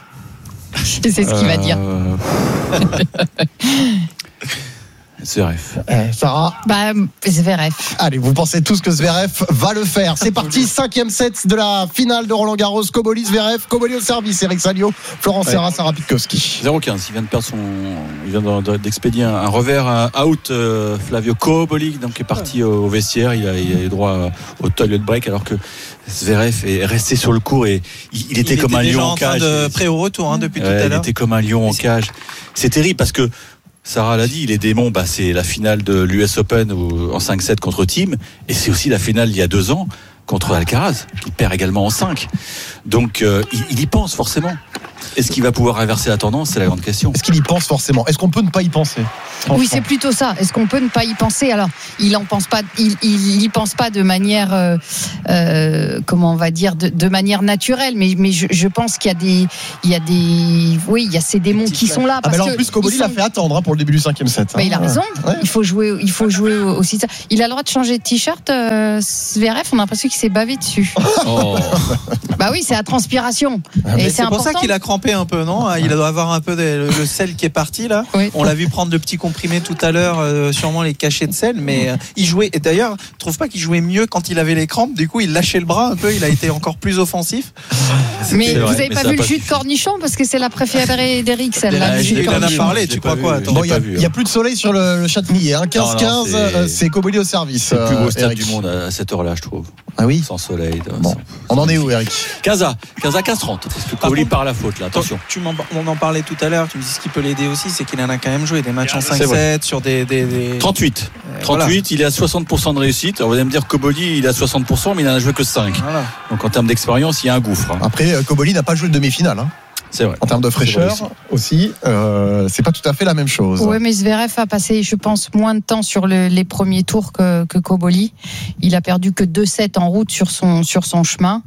Speaker 14: Je sais ce qu'il va dire.
Speaker 5: Zverev.
Speaker 13: Eh, Sarah?
Speaker 14: Bah, Zverev.
Speaker 13: Allez, vous pensez tous que Zverev va le faire. C'est parti, cinquième set de la finale de Roland Garros. Cobolli, Zverev, Cobolli au service. Eric Salio, Florent Serra, ouais. Sarah Pitkowski.
Speaker 5: zéro quinze, il vient de perdre son. Il vient d'expédier un revers un out. Euh, Flavio Cobolli, donc est parti au vestiaire. Il a, il a eu droit au toilet break alors que Zverev est resté sur le court et il, il était
Speaker 6: il
Speaker 5: comme
Speaker 6: était
Speaker 5: un lion en,
Speaker 6: en
Speaker 5: cage.
Speaker 6: De prêt au retour hein, depuis
Speaker 5: ouais,
Speaker 6: tout à l'heure.
Speaker 5: Il était comme un lion en cage. C'est terrible parce que Sarah l'a dit, les démons, bah, c'est la finale de l'U S Open en cinq sept contre Thiem et c'est aussi la finale il y a deux ans contre Alcaraz qui perd également en cinq. Donc euh, il, il y pense forcément. Est-ce qu'il va pouvoir inverser la tendance? C'est la grande question.
Speaker 13: Est-ce qu'il y pense forcément? Est-ce qu'on peut ne pas y penser?
Speaker 14: Oui, c'est plutôt ça. Est-ce qu'on peut ne pas y penser? Alors, il en pense pas, il, il y pense pas de manière, euh, euh, comment on va dire, de, de manière naturelle. Mais, mais je, je pense qu'il y a des, il y a des, oui, il y a ces démons qui sont là.
Speaker 13: Ah,
Speaker 14: Parce
Speaker 13: mais là, en
Speaker 14: que
Speaker 13: plus, Koboli
Speaker 14: sont...
Speaker 13: l'a fait attendre hein, pour le début du cinquième set. Hein.
Speaker 14: Mais il a raison.
Speaker 13: Ouais.
Speaker 14: Il faut jouer, il faut jouer aussi ça. Il a le droit de changer de t-shirt. Euh, Zverev, on a l'impression qu'il s'est bavé dessus.
Speaker 5: Oh.
Speaker 14: Bah oui, c'est la transpiration.
Speaker 6: Ah,
Speaker 14: Et
Speaker 6: c'est,
Speaker 14: c'est
Speaker 6: pour
Speaker 14: important.
Speaker 6: ça qu'il a crampé un peu, non? Il doit avoir un peu de, le, le sel qui est parti là.
Speaker 14: Oui.
Speaker 6: On l'a vu prendre le petit comprimé tout à l'heure, euh, sûrement les cachets de sel, mais euh, il jouait. Et d'ailleurs, je trouve pas qu'il jouait mieux quand il avait les crampes. Du coup, il lâchait le bras un peu. Il a été encore plus offensif.
Speaker 14: Mais
Speaker 5: vrai,
Speaker 14: vous avez
Speaker 5: mais
Speaker 14: pas
Speaker 5: ça
Speaker 14: vu
Speaker 5: a
Speaker 14: le
Speaker 5: pas
Speaker 14: jus de
Speaker 5: suffi.
Speaker 14: cornichon parce que c'est la préférée d'Eric, celle-là.
Speaker 6: Ah,
Speaker 14: le jus de
Speaker 6: il en a
Speaker 14: cornichon.
Speaker 6: parlé. Tu crois quoi?
Speaker 5: Attends,
Speaker 13: Bon, il
Speaker 5: pas
Speaker 13: n'y a,
Speaker 5: vu,
Speaker 13: a plus de soleil sur le, le Châteaubriand. Hein. quinze quinze,
Speaker 5: Non, non, c'est-
Speaker 13: euh, c'est Koboli au service.
Speaker 5: C'est le plus beau
Speaker 13: euh,
Speaker 5: stade
Speaker 13: Eric.
Speaker 5: du monde à cette heure-là, je trouve.
Speaker 13: Ah oui.
Speaker 5: Sans soleil. de-
Speaker 13: Bon.
Speaker 5: sans-
Speaker 13: On en est où, Eric?
Speaker 5: Casa, Casa quinze trente. Parce que Koboli part à la faute là. Attention.
Speaker 6: Tu m'en, on en parlait tout à l'heure. Tu me dis ce qui peut l'aider aussi, c'est qu'il en a quand même joué des matchs en
Speaker 5: C'est
Speaker 6: cinq
Speaker 5: vrai.
Speaker 6: sept sur des, des, des...
Speaker 5: trente-huit.
Speaker 6: Euh,
Speaker 5: trente-huit, il est à soixante pour cent de réussite. Alors vous allez me dire Koboli, il est à soixante pour cent, mais il n'en a joué que cinq.
Speaker 6: Voilà.
Speaker 5: Donc en termes d'expérience, il y a un gouffre. hein.
Speaker 13: Après, euh, Koboli n'a pas joué de demi-finale. Hein.
Speaker 5: C'est vrai.
Speaker 13: En termes de fraîcheur
Speaker 5: C'est vrai
Speaker 13: aussi, euh, c'est pas tout à fait la même chose.
Speaker 14: Oui, mais Zverev a passé, je pense, moins de temps sur le, les premiers tours que, que Koboli. Il a perdu que deux sets en route sur son, sur son chemin.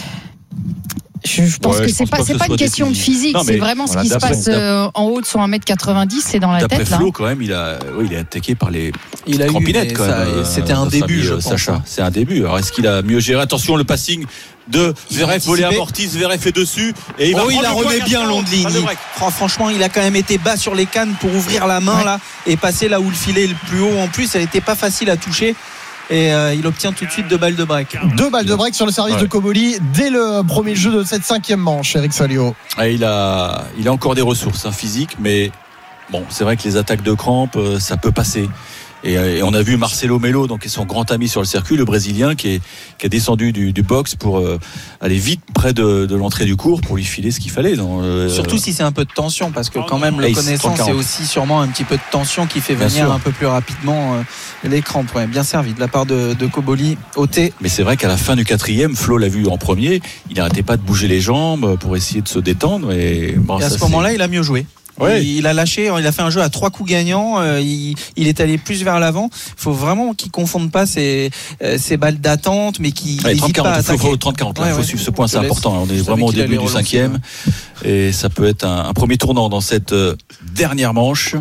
Speaker 14: Je, je pense
Speaker 5: Ouais,
Speaker 14: que
Speaker 5: je
Speaker 14: c'est
Speaker 5: pense
Speaker 14: pas,
Speaker 5: pas que
Speaker 14: c'est
Speaker 5: ce
Speaker 14: pas
Speaker 5: soit
Speaker 14: une question de
Speaker 5: défini.
Speaker 14: physique,
Speaker 5: Non, mais
Speaker 14: c'est vraiment
Speaker 5: voilà,
Speaker 14: ce qui se
Speaker 5: d'après-
Speaker 14: passe euh, en haut de son un mètre quatre-vingt-dix, c'est dans la
Speaker 5: D'après
Speaker 14: tête là.
Speaker 5: Flo, quand même, il a, oui, il est attaqué par les
Speaker 6: Il a eu,
Speaker 5: crampinettes
Speaker 6: mais
Speaker 5: quand
Speaker 6: ça-
Speaker 5: même.
Speaker 6: c'était un
Speaker 5: euh,
Speaker 6: début,
Speaker 5: Samy,
Speaker 6: je
Speaker 5: euh,
Speaker 6: pense,
Speaker 5: Sacha,
Speaker 6: hein.
Speaker 5: c'est un début. Alors est-ce qu'il a mieux géré? Attention, le passing de
Speaker 6: Il a
Speaker 5: Zverev, volé
Speaker 6: anticipé.
Speaker 5: amorti, Zverev est dessus et il va
Speaker 6: Oh, il
Speaker 5: prendre
Speaker 6: la
Speaker 5: le point,
Speaker 6: remet bien
Speaker 5: Gaston.
Speaker 6: long de ligne.
Speaker 5: Pas de break.
Speaker 6: Fran- Franchement, il a quand même été bas sur les cannes pour ouvrir la main
Speaker 13: Ouais.
Speaker 6: là et passer là où le filet est le plus haut. En plus, elle n'était pas facile à toucher. Et euh, il obtient tout de suite deux balles de break.
Speaker 13: Deux balles de break sur le service
Speaker 5: Ouais.
Speaker 13: de Koboli dès le premier jeu de cette cinquième manche, Eric Salio.
Speaker 5: Ah, il a, il a encore des ressources hein, physiques, mais bon, c'est vrai que les attaques de crampes, euh, ça peut passer. Et, euh, et on a vu Marcelo Melo, donc son grand ami sur le circuit, le Brésilien, qui est, qui est descendu du, du box pour euh, aller vite près de, de l'entrée du cours pour lui filer ce qu'il fallait. Donc, euh,
Speaker 6: Surtout si c'est un peu de tension, parce que quand même le
Speaker 5: Ace,
Speaker 6: connaissant,
Speaker 5: trente
Speaker 6: c'est
Speaker 5: quarante.
Speaker 6: aussi sûrement un petit peu de tension qui fait
Speaker 5: Bien
Speaker 6: venir
Speaker 5: sûr.
Speaker 6: un peu plus rapidement euh, les crampes. Ouais, bien servi de la part de, de Koboli. Ôté.
Speaker 5: Mais c'est vrai qu'à la fin du quatrième, Flo l'a vu en premier, il n'arrêtait pas de bouger les jambes pour essayer de se détendre. Et, bon,
Speaker 6: Et à
Speaker 5: ça,
Speaker 6: ce moment-là, il a mieux joué.
Speaker 5: Ouais.
Speaker 6: Il, il a lâché, il a fait un jeu à trois coups gagnants. euh, il, il est allé plus vers l'avant. Il faut vraiment qu'il ne confonde pas ses, euh, ses balles d'attente, mais qu'il
Speaker 5: Allez,
Speaker 6: n'hésite pas à
Speaker 5: trente quarante, il
Speaker 6: attaquer.
Speaker 5: faut trente quarante. Il
Speaker 6: Ouais,
Speaker 5: faut
Speaker 6: ouais.
Speaker 5: suivre ce point,
Speaker 6: Je
Speaker 5: c'est
Speaker 6: te laisse.
Speaker 5: important. On
Speaker 6: Je
Speaker 5: est
Speaker 6: savais
Speaker 5: vraiment au
Speaker 6: qu'il
Speaker 5: début
Speaker 6: allait
Speaker 5: du
Speaker 6: relancer,
Speaker 5: cinquième. Et ça peut être un, un premier tournant dans cette euh, dernière manche.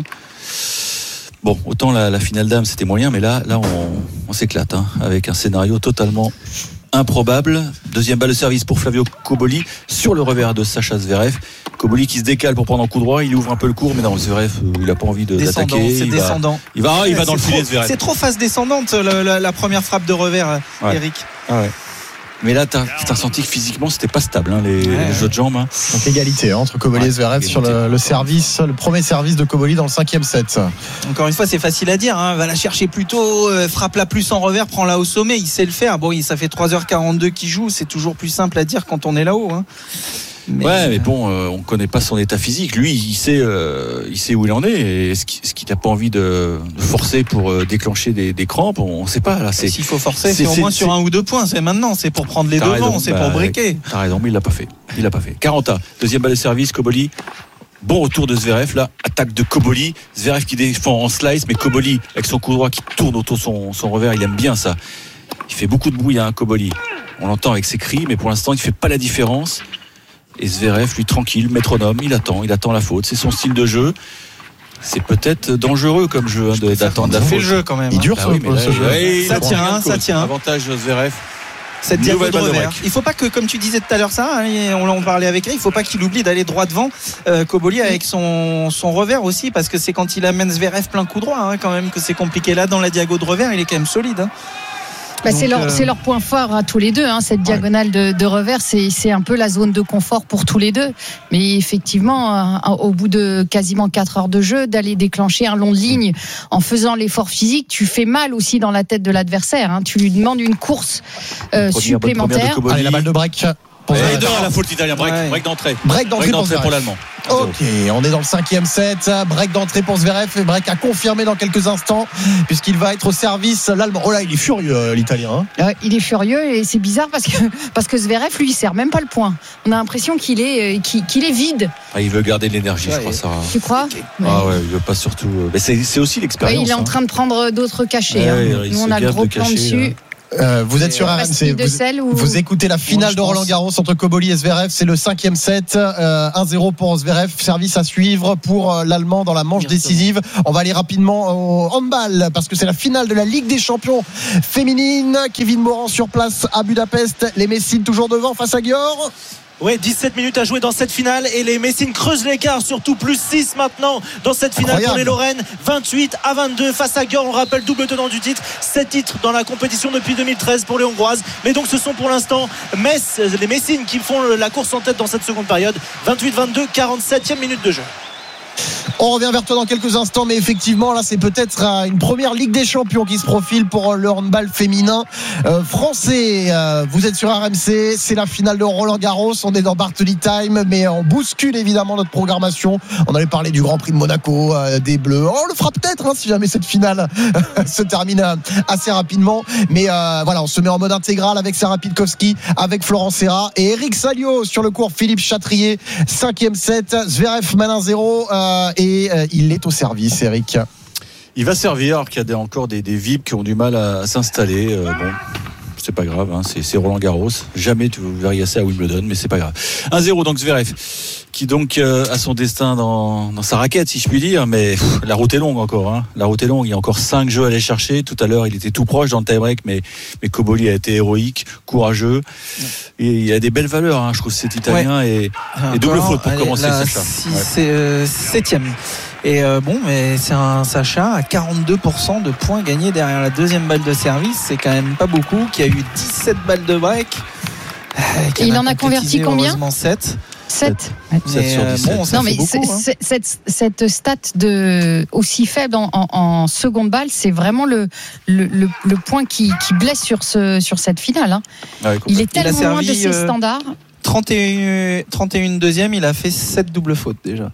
Speaker 5: Bon, autant la, la finale dame c'était moyen, mais là, là on, on s'éclate hein, avec un scénario totalement improbable. Deuxième balle de service pour Flavio Koboli sur le revers de Sacha Zverev. Koboli qui se décale pour prendre en coup droit, il ouvre un peu le cours, mais non, Zverev, euh, il n'a pas envie de,
Speaker 6: Descendant,
Speaker 5: d'attaquer.
Speaker 6: c'est
Speaker 5: il
Speaker 6: descendant.
Speaker 5: Va, il va, il va
Speaker 6: Ouais,
Speaker 5: dans le
Speaker 6: c'est
Speaker 5: filet
Speaker 6: trop-
Speaker 5: Zverev.
Speaker 6: C'est trop phase descendante la, la- la première frappe de revers,
Speaker 5: Ouais.
Speaker 6: Eric.
Speaker 5: Ah ouais. Mais là, t'as, t'as senti que physiquement, c'était pas stable, hein, les,
Speaker 6: Ouais.
Speaker 5: les jeux de jambes. Hein.
Speaker 13: Donc égalité hein, entre Koboli
Speaker 5: Ouais,
Speaker 13: et Zverev sur le, le service, le premier service de Koboli dans le cinquième set.
Speaker 6: Encore une fois, c'est facile à dire. Hein. Va la chercher plus tôt, euh, frappe-la plus en revers, prends-la au sommet. Il sait le faire. Bon, il, ça fait trois heures quarante-deux qu'il joue. C'est toujours plus simple à dire quand on est là-haut. Hein. Mais,
Speaker 5: Ouais, mais bon, euh, on connaît pas son état physique. Lui, il sait, euh, il sait où il en est. Et est-ce qu'il, est-ce qu'il n'a pas envie de, de forcer pour euh, déclencher des, des crampes? On ne sait pas. Là, c'est.
Speaker 6: s'il faut forcer,
Speaker 5: c'est-
Speaker 6: c'est, au
Speaker 5: c'est-
Speaker 6: moins sur
Speaker 5: c'est-
Speaker 6: un ou deux points. C'est maintenant. C'est pour prendre les
Speaker 5: T'as
Speaker 6: devants.
Speaker 5: raison,
Speaker 6: C'est
Speaker 5: bah,
Speaker 6: pour briquer.
Speaker 5: T'as raison, mais il l'a pas fait. Il l'a pas fait. Caranta, deuxième balle de service, Koboli. Bon retour de Zverev, là, attaque de Koboli. Zverev qui défend en slice, mais Koboli, avec son coup droit qui tourne autour de son, son revers, il aime bien ça. Il fait beaucoup de bruit, hein, Koboli. On l'entend avec ses cris, mais pour l'instant, il ne fait pas la différence. Et Zverev, lui, tranquille, métronome, il attend, il attend la faute. C'est son style de jeu. C'est peut-être dangereux comme jeu hein, de- d'attendre la
Speaker 6: Il fait
Speaker 5: faute.
Speaker 6: le jeu quand même.
Speaker 13: Il
Speaker 6: hein.
Speaker 13: dure
Speaker 5: Ah
Speaker 13: ce,
Speaker 5: oui, mais là,
Speaker 13: ce jeu.
Speaker 5: ouais,
Speaker 6: Ça
Speaker 5: il
Speaker 6: tient,
Speaker 5: a
Speaker 6: hein, ça
Speaker 5: cause.
Speaker 6: tient.
Speaker 5: Avantage Zverev.
Speaker 6: Cette
Speaker 5: Nouvelle
Speaker 6: diagonale de
Speaker 5: balle de
Speaker 6: revers.
Speaker 5: break.
Speaker 6: Il faut pas que, comme tu disais tout à l'heure, ça, hein, et on en parlait avec lui, il faut pas qu'il oublie d'aller droit devant euh, Koboli avec son, son revers aussi, parce que c'est quand il amène Zverev plein coup droit, hein, quand même, que c'est compliqué. Là, dans la diago de revers, il est quand même solide. Hein.
Speaker 14: Bah,
Speaker 6: Donc,
Speaker 14: c'est, leur,
Speaker 6: euh,
Speaker 14: c'est leur point fort à tous les deux, hein, cette diagonale de, de revers, c'est, c'est un peu la zone de confort pour tous les deux. Mais effectivement, euh, au bout de quasiment quatre heures de jeu, d'aller déclencher un long de ligne en faisant l'effort physique, tu fais mal aussi dans la tête de l'adversaire. Hein. Tu lui demandes une course euh,
Speaker 5: Première- bonne première de
Speaker 14: supplémentaire.
Speaker 5: Koboli.
Speaker 13: Allez, la balle de break pour
Speaker 5: Et
Speaker 13: Zverev.
Speaker 5: dehors la faute italienne, break,
Speaker 6: Ouais.
Speaker 5: break d'entrée.
Speaker 13: Break d'entrée pour
Speaker 5: pour
Speaker 13: Zverev.
Speaker 5: l'Allemand.
Speaker 13: Ok, on est dans le cinquième set. Break d'entrée pour Zverev. Et break à confirmer dans quelques instants, puisqu'il va être au service l'Allemand. Oh là, il est furieux, l'Italien. Hein.
Speaker 14: Euh, il est furieux et c'est bizarre parce que, parce que Zverev, lui, il sert même pas le point. On a l'impression qu'il est, qu'il, qu'il est vide.
Speaker 5: Ah, il veut garder de l'énergie, ouais, je crois. Ça.
Speaker 14: Tu crois?
Speaker 5: Ah ouais, il veut pas surtout. Mais c'est, c'est aussi l'expérience.
Speaker 14: Ouais, il est en train de prendre d'autres cachets.
Speaker 5: Ouais,
Speaker 14: hein. Nous, on a le gros plan dessus.
Speaker 13: Euh, vous êtes sur R M C, vous, ou... vous écoutez la finale ouais, de Roland Garros entre Koboli et Zverev, c'est le cinquième set, euh, un zéro pour Zverev, service à suivre pour euh, l'Allemand dans la manche décisive. On va aller rapidement au handball parce que c'est la finale de la Ligue des Champions féminine. Kevin Morand sur place à Budapest, les Messines toujours devant face à Győr.
Speaker 7: Ouais, dix-sept minutes à jouer dans cette finale et les Messines creusent l'écart, surtout plus six maintenant dans cette finale. Incroyable. Pour les Lorraines, vingt-huit à vingt-deux face à Győr. On rappelle, double tenant du titre, sept titres dans la compétition depuis deux mille treize pour les Hongroises. Mais donc ce sont pour l'instant Metz, les Messines qui font la course en tête dans cette seconde période. vingt-huit vingt-deux, quarante-septième minute de jeu.
Speaker 13: On revient vers toi dans quelques instants, mais effectivement là c'est peut-être une première Ligue des Champions qui se profile pour le handball féminin euh, français. Euh, vous êtes sur R M C, c'est la finale de Roland Garros, on est dans Bartoli Time, mais on bouscule évidemment notre programmation. On allait parler du Grand Prix de Monaco, euh, des Bleus. On le fera peut-être hein, si jamais cette finale se termine assez rapidement. Mais euh, voilà, on se met en mode intégral avec Sarah Pitkowski, avec Florent Serra et Eric Salio sur le court Philippe Chatrier. Cinquième set, Zverev mène un zéro. Euh, et euh, il est au service, Eric.
Speaker 5: Il va servir, alors qu'il y a encore des, des V I P qui ont du mal à, à s'installer. Euh, bon, c'est pas grave, hein, c'est, c'est Roland Garros. Jamais tu verrais ça à Wimbledon, mais c'est pas grave. un zéro donc Zverev, qui donc euh, a son destin dans, dans sa raquette, si je puis dire. Mais pff, la route est longue encore. Hein. La route est longue. Il y a encore cinq jeux à aller chercher. Tout à l'heure, il était tout proche dans le tie-break, mais, mais Koboli a été héroïque, courageux. Et il y a des belles valeurs, hein, je trouve, cet Italien. Ouais. Et, et double faute pour allez, commencer, Sacha.
Speaker 6: Six, ouais. C'est euh, septième. Et euh, bon, mais c'est un Sacha à quarante-deux pour cent de points gagnés derrière la deuxième balle de service. C'est quand même pas beaucoup. Qui a eu dix-sept balles de break.
Speaker 14: Euh, et il en a converti combien?
Speaker 6: sept.
Speaker 14: sept.
Speaker 6: sept sur dix-sept. Bon, ça
Speaker 14: non,
Speaker 6: fait
Speaker 14: mais
Speaker 6: beaucoup,
Speaker 14: c'est,
Speaker 6: hein.
Speaker 14: c'est, cette, cette stat de, aussi faible en, en, en seconde balle, c'est vraiment le, le, le, le point qui, qui blesse sur, ce, sur cette finale. Hein. Ouais, il est tellement il loin de ses euh, standards.
Speaker 6: trente et un, trente et un deuxième, il a fait sept doubles fautes déjà.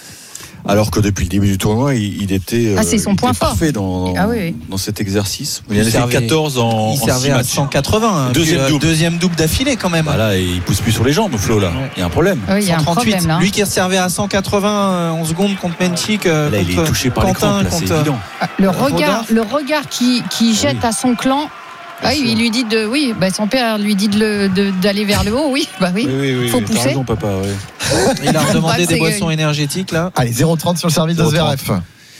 Speaker 5: Alors que depuis le début du tournoi, il, il était,
Speaker 14: ah, c'est son
Speaker 5: il
Speaker 14: point
Speaker 5: était
Speaker 14: fort.
Speaker 5: parfait dans, dans,
Speaker 14: ah, oui, oui.
Speaker 5: dans cet exercice. Il, il en a
Speaker 6: servait,
Speaker 5: fait quatorze en,
Speaker 6: il servait
Speaker 5: en
Speaker 6: à cent quatre-vingts.
Speaker 5: Deuxième
Speaker 6: puis,
Speaker 5: double.
Speaker 6: Deuxième double d'affilée quand même.
Speaker 5: Voilà, et il pousse plus sur les jambes, Flo, là. Ouais. Il y a un problème.
Speaker 14: Oui, il y a un problème, là.
Speaker 6: Lui qui servait à cent quatre-vingts en seconde contre Menchik.
Speaker 5: Là, contre il est touché par
Speaker 6: Quentin,
Speaker 5: l'écran, là, c'est évident.
Speaker 14: Le regard, le regard qui, qui jette oui. à son clan. Ah oui, il lui dit de, oui, bah son père lui dit de le, de, d'aller vers le haut, oui, bah oui,
Speaker 5: oui, oui, oui
Speaker 14: faut
Speaker 5: oui,
Speaker 14: pousser.
Speaker 5: Raison, papa, oui.
Speaker 6: Il a redemandé des boissons énergétiques là.
Speaker 13: Allez, zéro trente sur le service de Zverev.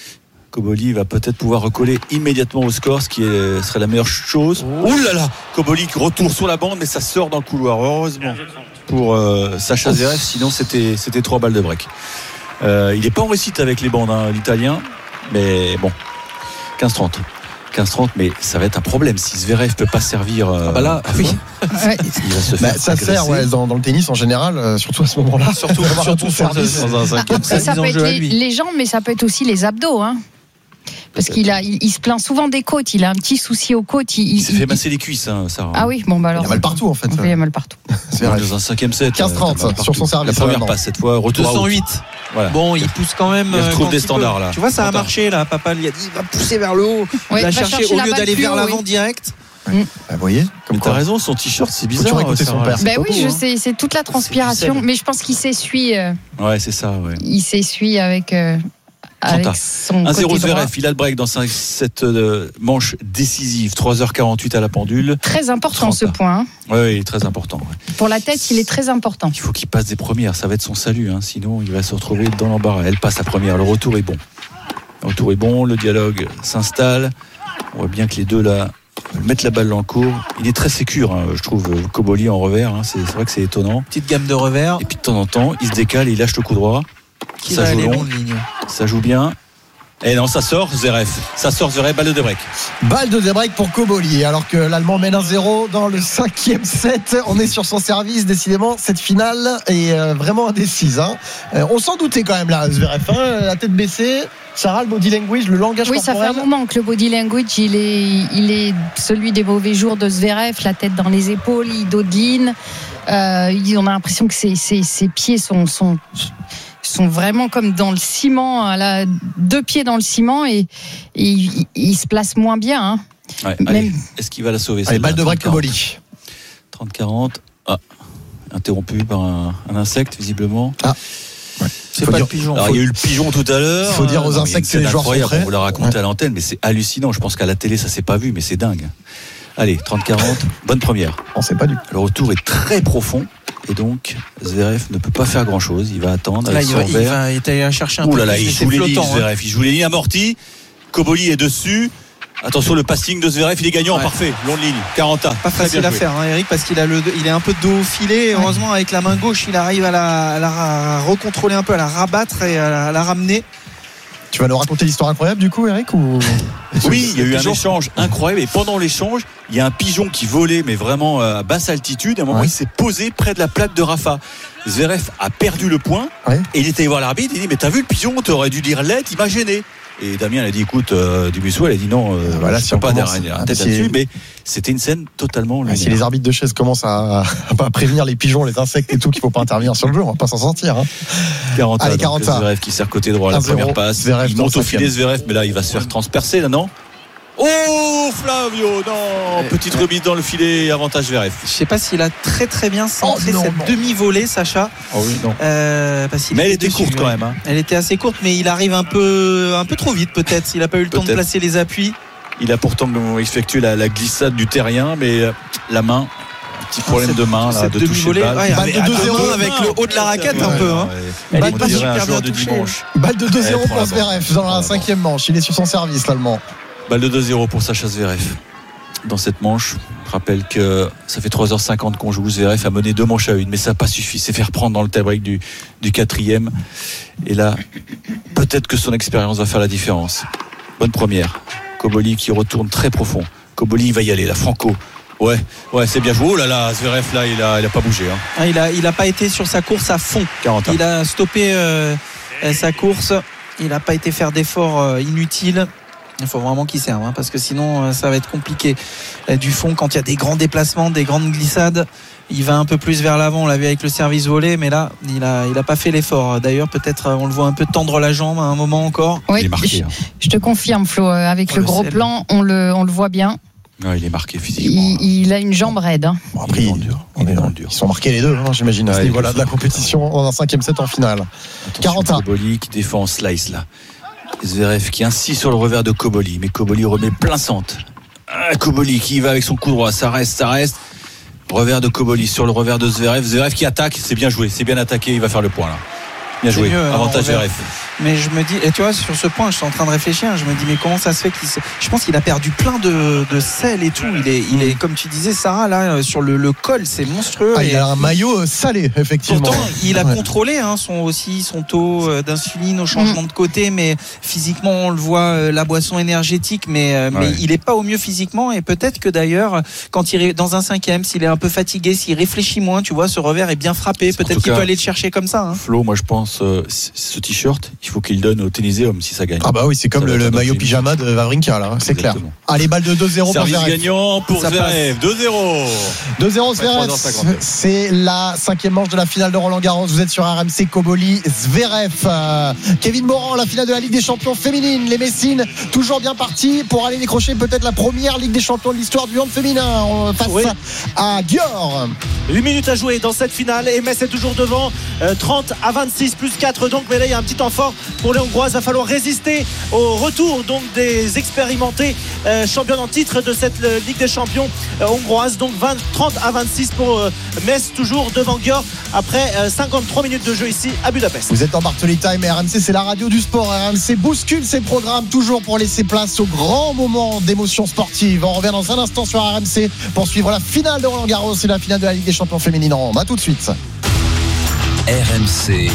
Speaker 5: Koboli va peut-être pouvoir recoller immédiatement au score, ce qui est, serait la meilleure chose. Oh. Ouh là là, Koboli retour sur la bande, mais ça sort dans le couloir, heureusement pour euh, Sacha Zverev, sinon c'était, c'était trois balles de break. Euh, il n'est pas en réussite avec les bandes, hein, l'Italien, mais bon, quinze trente. quinze trente, mais ça va être un problème si Zverev peut pas servir. Euh,
Speaker 6: ah bah là, oui.
Speaker 14: Ouais.
Speaker 5: Il va se faire
Speaker 13: bah, ça sert ouais, dans, dans le tennis en général, euh, surtout à ce moment-là.
Speaker 6: Surtout, surtout sur dans un cinquième.
Speaker 14: Ça, ça peut être les, les jambes, mais ça peut être aussi les abdos, hein. Parce qu'il a, il, il se plaint souvent des côtes. Il a un petit souci aux côtes. Il,
Speaker 5: il s'est
Speaker 14: il,
Speaker 5: fait masser les cuisses, hein, Sarah.
Speaker 14: Ah oui, bon bah alors.
Speaker 13: Il a mal partout en fait.
Speaker 14: Il a mal partout.
Speaker 5: C'est vrai. Dans un cinquième set.
Speaker 13: quinze trente euh, sur son service.
Speaker 5: La première passe cette fois. Retour
Speaker 6: deux cent huit.
Speaker 5: Voilà.
Speaker 6: Bon, il pousse quand même.
Speaker 5: Il retrouve des standards là.
Speaker 6: Tu vois, ça a marché là. Papa lui a dit, il va pousser vers le haut.
Speaker 14: Ouais,
Speaker 6: il va chercher, chercher au lieu d'aller vers l'avant oui. direct.
Speaker 13: Mmh. Vous voyez,
Speaker 5: comme t'as raison, son t-shirt c'est bizarre.
Speaker 13: Tu écouter son père.
Speaker 14: Ben oui, je sais, c'est toute la transpiration, mais je pense qu'il s'essuie. Euh,
Speaker 5: ouais, c'est ça. Ouais.
Speaker 14: Il s'essuie avec. Euh, avec son
Speaker 5: un zéro
Speaker 14: Zverev,
Speaker 5: il a le break dans cette euh, manche décisive, trois heures quarante-huit à la pendule.
Speaker 14: Très important ce point.
Speaker 5: Oui, oui, très important. Ouais.
Speaker 14: Pour la tête, il est très important.
Speaker 5: Il faut qu'il passe des premières, ça va être son salut, hein, sinon il va se retrouver dans l'embarras. Elle passe la première, le retour est bon. Le retour est bon, le dialogue s'installe. On voit bien que les deux là mettent la balle dans le cours. Il est très sécure, hein, je trouve, Koboli en revers. Hein, c'est, c'est vrai que c'est étonnant.
Speaker 6: Petite gamme de revers.
Speaker 5: Et puis de temps en temps, il se décale et il lâche le coup droit.
Speaker 6: Qui
Speaker 5: ça
Speaker 6: va
Speaker 5: joue
Speaker 6: aller
Speaker 5: long.
Speaker 6: Ligne.
Speaker 5: Ça joue bien. Et non, ça sort Zverev. Ça sort Zverev, balle de break.
Speaker 13: Balle de break pour Koboli. Alors que l'Allemand mène un zéro dans le cinquième set. On est sur son service. Décidément, cette finale est vraiment indécise. Hein. On s'en doutait quand même là, Zverev. Hein, la tête baissée. Sarah, le body language, le langage
Speaker 14: oui,
Speaker 13: corporel.
Speaker 14: Oui, ça fait un moment que le body language, il est, il est celui des mauvais jours de Zverev. La tête dans les épaules, il dodeline. Euh, on a l'impression que ses, ses, ses pieds sont... sont sont vraiment comme dans le ciment, là, deux pieds dans le ciment et, et ils, ils se placent moins bien. Hein.
Speaker 5: Ouais, allez, est-ce qu'il va la sauver?
Speaker 13: Allez, balle de break Koboli.
Speaker 5: trente quarante. Ah, interrompu par un, un insecte, visiblement.
Speaker 13: Ah.
Speaker 6: Ouais. C'est pas dire, le pigeon.
Speaker 5: Alors, il y a eu le pigeon tout à l'heure.
Speaker 13: Il faut dire aux insectes que les joueurs sont prêts.
Speaker 5: On vous l'a raconté ouais. à l'antenne, mais c'est hallucinant. Je pense qu'à la télé, ça s'est pas vu, mais c'est dingue. Allez, trente quarante, bonne première.
Speaker 13: On sait pas du.
Speaker 5: Le retour est très profond. Et donc, Zverev ne peut pas faire grand-chose. Il va attendre.
Speaker 6: Là,
Speaker 5: avec
Speaker 6: il,
Speaker 5: son
Speaker 6: va, il va il va chercher un
Speaker 5: Ouh
Speaker 6: peu.
Speaker 5: Là là, il joue les lignes, Zverev.
Speaker 6: Hein.
Speaker 5: Il joue les lignes amorties. Koboli est dessus. Attention, le passing de Zverev, il est gagnant, ouais. parfait. Long de ligne, quarante.
Speaker 6: Pas facile à faire, hein, Eric, parce qu'il a le, il est un peu de dos au filet. Ouais. Heureusement, avec la main gauche, il arrive à la, à la recontrôler un peu, à la rabattre et à la, à la ramener.
Speaker 13: Tu vas nous raconter l'histoire incroyable du coup, Eric, ou...
Speaker 5: Oui, il y a eu un échange incroyable et pendant l'échange, il y a un pigeon qui volait mais vraiment à basse altitude. À un moment, ouais. il s'est posé près de la plaque de Rafa. Zverev a perdu le point ouais. et il était allé voir l'arbitre. Il dit mais t'as vu le pigeon, t'aurais dû dire l'aide, il m'a gêné. Et Damien a dit écoute, euh, Dubuisson, elle a dit non, euh, voilà, je si peux pas derrière la tête si là-dessus, mais c'était une scène totalement lunaire.
Speaker 13: Si les arbitres de chaise commencent à, à prévenir les pigeons, les insectes et tout, qu'il faut pas intervenir sur le jeu, on va pas s'en sortir. Hein.
Speaker 5: quarante Allez, quarante Zverev qui sert côté droit à la première passe. Zverev il monte au filet Zverev, mais là il va se faire transpercer là, non? Oh Flavio, non, petite remise dans le filet, avantage Zverev.
Speaker 6: Je sais pas s'il a très très bien centré oh, non, cette non. demi-volée, Sacha.
Speaker 5: Oh oui, non.
Speaker 6: Euh, parce
Speaker 5: mais elle était dessus, courte quand même. Hein.
Speaker 6: Elle était assez courte, mais il arrive un peu, un peu trop vite peut-être. Il a pas eu le peut-être. temps de placer les appuis.
Speaker 5: Il a pourtant effectué la, la glissade du terrien, mais la main. Petit problème
Speaker 6: cette,
Speaker 5: de main là, de toucher le balle.
Speaker 6: Ouais, balle de deux zéro avec le haut de la raquette ouais, un peu. Hein.
Speaker 5: Ouais. Balle de super bien touchée.
Speaker 13: Balle de deux zéro pour Zverev dans la cinquième manche. Il est sur son service l'Allemand.
Speaker 5: Balle de deux zéro pour Sacha Zverev. Dans cette manche, je rappelle que ça fait trois heures cinquante qu'on joue. Zverev a mené deux manches à une, mais ça n'a pas suffi. C'est faire prendre dans le tie-break du, du quatrième. Et là, peut-être que son expérience va faire la différence. Bonne première. Koboli qui retourne très profond. Koboli, il va y aller, la Franco. Ouais, ouais, c'est bien joué. Oh là là, Zverev là, il a, il a pas bougé. Hein.
Speaker 6: Ah, il a, il a pas été sur sa course à fond.
Speaker 5: quarante
Speaker 6: Il a stoppé euh, sa course. Il n'a pas été faire d'efforts euh, inutiles. Il faut vraiment qu'il serve, hein, parce que sinon euh, ça va être compliqué. Euh, du fond, quand il y a des grands déplacements, des grandes glissades, il va un peu plus vers l'avant. On l'a vu avec le service volé, mais là, il a, il a pas fait l'effort. D'ailleurs, peut-être on le voit un peu tendre la jambe à un moment encore.
Speaker 14: Oui,
Speaker 5: il est marqué.
Speaker 14: Je,
Speaker 5: hein.
Speaker 14: je te confirme, Flo, avec oh, le, le gros ciel. plan, on le, on le voit bien.
Speaker 5: Ouais, il est marqué physiquement.
Speaker 14: Il, il a une jambe raide. Hein.
Speaker 13: Bon, après, il est dans le dur. On est dans le dur. Ils sont marqués les deux, hein, j'imagine, à ce niveau-là de la compétition dans un cinquième set en finale. quarante
Speaker 5: Koboli qui défend en slice là. Zverev qui insiste sur le revers de Koboli, mais Koboli remet plein centre. Ah, Koboli qui va avec son coup droit, ça reste, ça reste. Revers de Koboli sur le revers de Zverev. Zverev qui attaque, c'est bien joué, c'est bien attaqué, il va faire le point là. Bien joué, mieux, avantage Zverev.
Speaker 6: Mais je me dis, et tu vois, sur ce point, je suis en train de réfléchir. Je me dis, mais comment ça se fait qu'il se... Je pense qu'il a perdu plein de, de sel et tout. Il est, il est, comme tu disais, Sarah, là, sur le, le col, c'est monstrueux.
Speaker 13: Ah,
Speaker 6: et...
Speaker 13: il a un maillot salé, effectivement.
Speaker 6: Pourtant, il a ouais. contrôlé hein, son, aussi son taux d'insuline au changement mmh. de côté, mais physiquement, on le voit, la boisson énergétique, mais, ouais. mais il est pas au mieux physiquement. Et peut-être que d'ailleurs, quand il est dans un cinquième, s'il est un peu fatigué, s'il réfléchit moins, tu vois, ce revers est bien frappé. Peut-être qu'il peut aller le chercher comme ça. Hein.
Speaker 5: Flo, moi, je pense, euh, ce t-shirt, il faut qu'il donne au Tuniséum si ça gagne.
Speaker 13: Ah bah oui, c'est comme le, le maillot pyjama de Wawrinka là, c'est clair. Allez, balle de deux zéro pour
Speaker 5: Zverev. Service gagnant pour Zverev, deux zéro.
Speaker 13: deux zéro Zverev. C'est la cinquième manche de la finale de Roland Garros. Vous êtes sur R M C. Koboli, Zverev. Euh, Kevin Morand, la finale de la Ligue des Champions féminine. Les Messines toujours bien partis pour aller décrocher peut-être la première Ligue des Champions de l'histoire du hand féminin face oui. à Győr.
Speaker 7: huit minutes à jouer dans cette finale et Metz est toujours devant, euh, trente à vingt-six plus quatre donc, mais là il y a un petit temps fort pour les Hongroises. Il va falloir résister au retour donc des expérimentés euh, championnes en titre de cette euh, Ligue des Champions euh, hongroise. Donc vingt, trente à vingt-six pour euh, Metz, toujours devant Győr après euh, cinquante-trois minutes de jeu ici à Budapest.
Speaker 13: Vous êtes dans Bartoli Time et R M C, c'est la radio du sport. R M C bouscule ses programmes toujours pour laisser place au grand moment d'émotion sportive. On revient dans un instant sur R M C pour suivre la finale de Roland Garros et la finale de la Ligue des Champions féminine en Rome. A tout de suite.
Speaker 3: R M C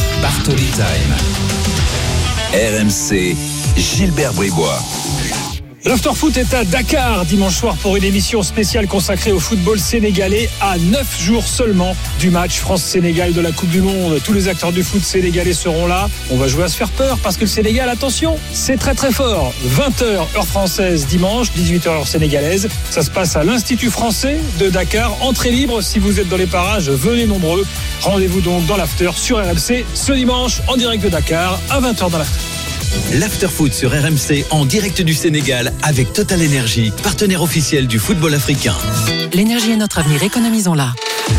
Speaker 3: Bartoli Time. R M C Gilbert Bribois.
Speaker 15: L'Afterfoot est à Dakar dimanche soir pour une émission spéciale consacrée au football sénégalais à neuf jours seulement du match France-Sénégal de la Coupe du Monde. Tous les acteurs du foot sénégalais seront là. On va jouer à se faire peur parce que le Sénégal, attention, c'est très très fort. vingt heures heure française dimanche, dix-huit heures heure sénégalaise. Ça se passe à l'Institut français de Dakar. Entrée libre, si vous êtes dans les parages, venez nombreux. Rendez-vous donc dans l'After sur R M C ce dimanche en direct de Dakar à vingt heures dans l'After.
Speaker 16: L'Afterfoot sur R M C en direct du Sénégal avec Total Energy, partenaire officiel du football africain.
Speaker 1: L'énergie est notre avenir, économisons-la.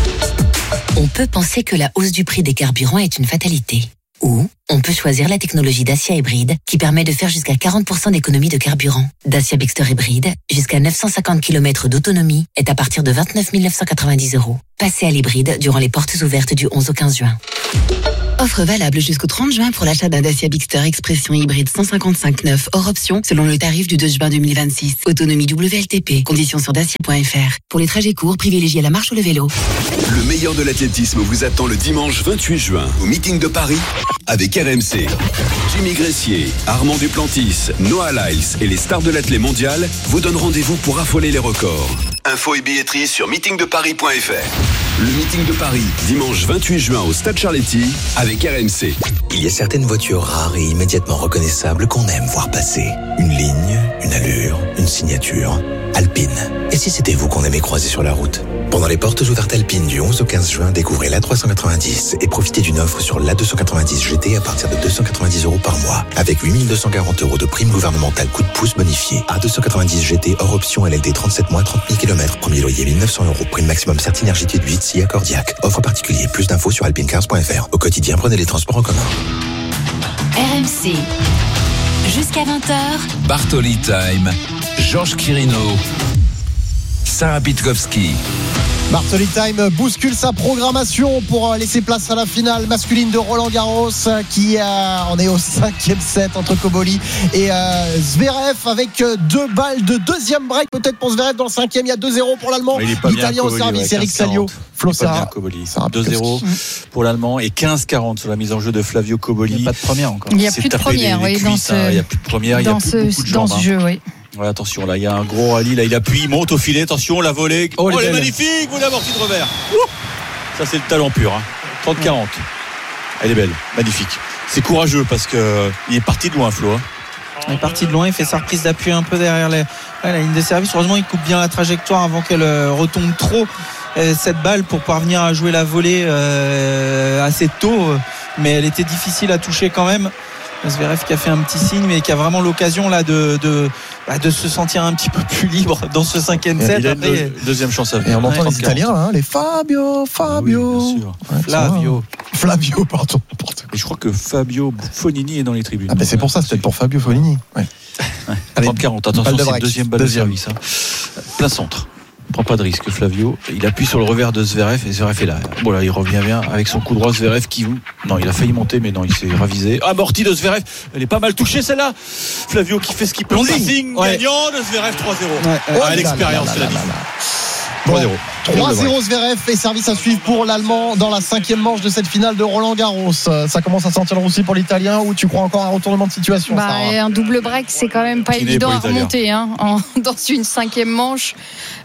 Speaker 1: On peut penser que la hausse du prix des carburants est une fatalité. Ou on peut choisir la technologie Dacia hybride qui permet de faire jusqu'à quarante pour cent d'économie de carburant. Dacia Bigster hybride, jusqu'à neuf cent cinquante kilomètres d'autonomie, est à partir de vingt-neuf mille neuf cent quatre-vingt-dix euros. Passez à l'hybride durant les portes ouvertes du onze au quinze juin.
Speaker 2: Offre valable jusqu'au trente juin pour l'achat d'un Dacia Bigster Expression hybride cent cinquante-cinq neuf hors option selon le tarif du deux juin deux mille vingt-six. Autonomie W L T P. Conditions sur dacia point f r. Pour les trajets courts, privilégiez la marche ou le vélo.
Speaker 12: Le meilleur de l'athlétisme vous attend le dimanche vingt-huit juin au meeting de Paris avec R M C. Jimmy Gressier, Armand Duplantis, Noah Lyles et les stars de l'athlé mondial vous donnent rendez-vous pour affoler les records. Infos et billetterie sur meeting de paris point f r. Le meeting de Paris, dimanche vingt-huit juin au Stade Charletti avec R M C.
Speaker 17: Il y a certaines voitures rares et immédiatement reconnaissables qu'on aime voir passer. Une ligne, une allure, une signature. Alpine. Et si c'était vous qu'on aimait croiser sur la route ? Pendant les portes ouvertes Alpine du onze au quinze juin, découvrez l'A trois cent quatre-vingt-dix et profitez d'une offre sur l'A deux cent quatre-vingt-dix G T à partir de deux cent quatre-vingt-dix euros par mois. Avec huit mille deux cent quarante euros de prime gouvernementale coup de pouce bonifié. A deux cent quatre-vingt-dix G T hors option L L D trente-sept mois, trente mille kilomètres. Premier loyer mille neuf cents euros. Prime maximum Certinergie huit, S I A Cordiac. Offre particulier. Plus d'infos sur alpinecars point f r. Au quotidien, prenez les transports en commun.
Speaker 8: R M C. Jusqu'à vingt heures.
Speaker 3: Bartoli Time. Georges Quirino. Sarah Pitkowski.
Speaker 13: Bartoli Time bouscule sa programmation pour laisser place à la finale masculine de Roland Garros qui euh, on est au cinquième set entre Koboli et euh, Zverev avec deux balles de deuxième break peut-être pour Zverev dans le cinquième. Il y a deux zéro pour l'Allemand, l'Italien au service, Eric Salio. Flo Sarah,
Speaker 5: deux zéro pour l'Allemand et quinze quarante sur la mise en jeu de Flavio Koboli.
Speaker 6: Il n'y a pas de première encore.
Speaker 14: Il n'y a plus de première, oui, dans ce,
Speaker 5: hein, il n'y a plus de première, il y a plus
Speaker 14: ce,
Speaker 5: beaucoup de
Speaker 14: dans
Speaker 5: jambes,
Speaker 14: ce jeu, oui.
Speaker 5: Ouais, attention, là, il y a un gros rallye, là, il appuie, il monte au filet, attention, la volée. Oh, oh elle est magnifique, vous l'amorti de revers. Ouh, ça, c'est le talent pur, hein. trente quarante. Elle est belle, magnifique. C'est courageux parce que il est parti de loin, Flo. Hein.
Speaker 6: Il est parti de loin, il fait sa reprise d'appui un peu derrière les, la ligne des services. Heureusement, il coupe bien la trajectoire avant qu'elle retombe trop euh, cette balle pour parvenir à jouer la volée euh, assez tôt. Mais elle était difficile à toucher quand même. Zverev qui a fait un petit signe mais qui a vraiment l'occasion là de, de, bah, de se sentir un petit peu plus libre dans ce cinquième set.
Speaker 5: Il a
Speaker 6: Après,
Speaker 5: une deux, deuxième chance à venir.
Speaker 13: Et on entend ouais, les Italiens, hein, les Fabio, Fabio.
Speaker 5: Oui, bien sûr.
Speaker 13: Ouais,
Speaker 6: Flavio.
Speaker 13: Flavio, pardon.
Speaker 5: Et je crois que Fabio Fonini est dans les tribunes.
Speaker 13: Ah ben c'est pour ça, c'est peut-être pour Fabio Fonini. Ouais.
Speaker 5: Ouais. trente quarante, attention, c'est le deuxième balle de service. Hein. Plein centre. Prend pas de risque, Flavio. Il appuie sur le revers de Zverev et Zverev est là. Bon là, il revient bien avec son coup droit. Zverev qui non, il a failli monter, mais non, il s'est ravisé. Amorti de Zverev. Elle est pas mal touchée celle-là. Flavio qui fait ce qu'il peut. Signe ouais. gagnant de Zverev trois zéro. Ouais, ouais. Ah, l'expérience, c'est la vie. trois zéro.
Speaker 13: trois zéro Zverev et service à suivre pour l'Allemand dans la cinquième manche de cette finale de Roland Garros. Ça commence à sentir le roussi pour l'Italien ou tu crois encore à un retournement de situation?
Speaker 14: Bah, un double break, c'est quand même pas Kiné évident à remonter hein, en, dans une cinquième manche.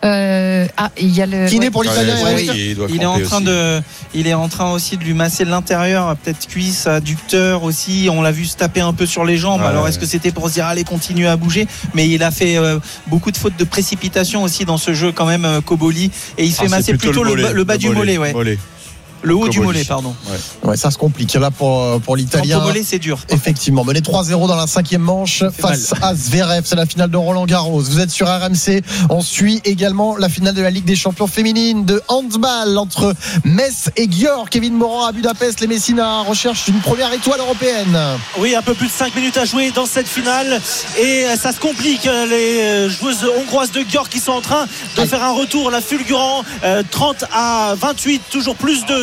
Speaker 14: Euh, ah, il y a le.
Speaker 13: Kiné ouais. pour l'Italien.
Speaker 6: Ouais, ouais, oui. Il, il est en train aussi. de, il est en train aussi de lui masser l'intérieur, peut-être cuisse, adducteur aussi. On l'a vu se taper un peu sur les jambes. Ouais, Alors ouais. est-ce que c'était pour se dire allez continue à bouger? Mais il a fait euh, beaucoup de fautes de précipitation aussi dans ce jeu quand même, euh, Koboli. Et il se ah, fait masser plutôt, plutôt le, mollet, le, bas le du mollet, ouais. mollet. Le haut Koboli. Du mollet, pardon.
Speaker 13: Ouais. ouais, ça se complique là pour, pour l'Italien.
Speaker 6: Le mollet, c'est dur.
Speaker 13: Effectivement, mené trois zéro dans la cinquième manche face mal. à Zverev. C'est la finale de Roland Garros. Vous êtes sur R M C. On suit également la finale de la Ligue des Champions féminine de handball entre Metz et Győr. Kevin Morand à Budapest. Les Messina recherchent une première étoile européenne.
Speaker 7: Oui, un peu plus de cinq minutes à jouer dans cette finale. Et ça se complique. Les joueuses hongroises de Győr qui sont en train de Aïe. faire un retour. La fulgurant, trente à vingt-huit. Toujours plus de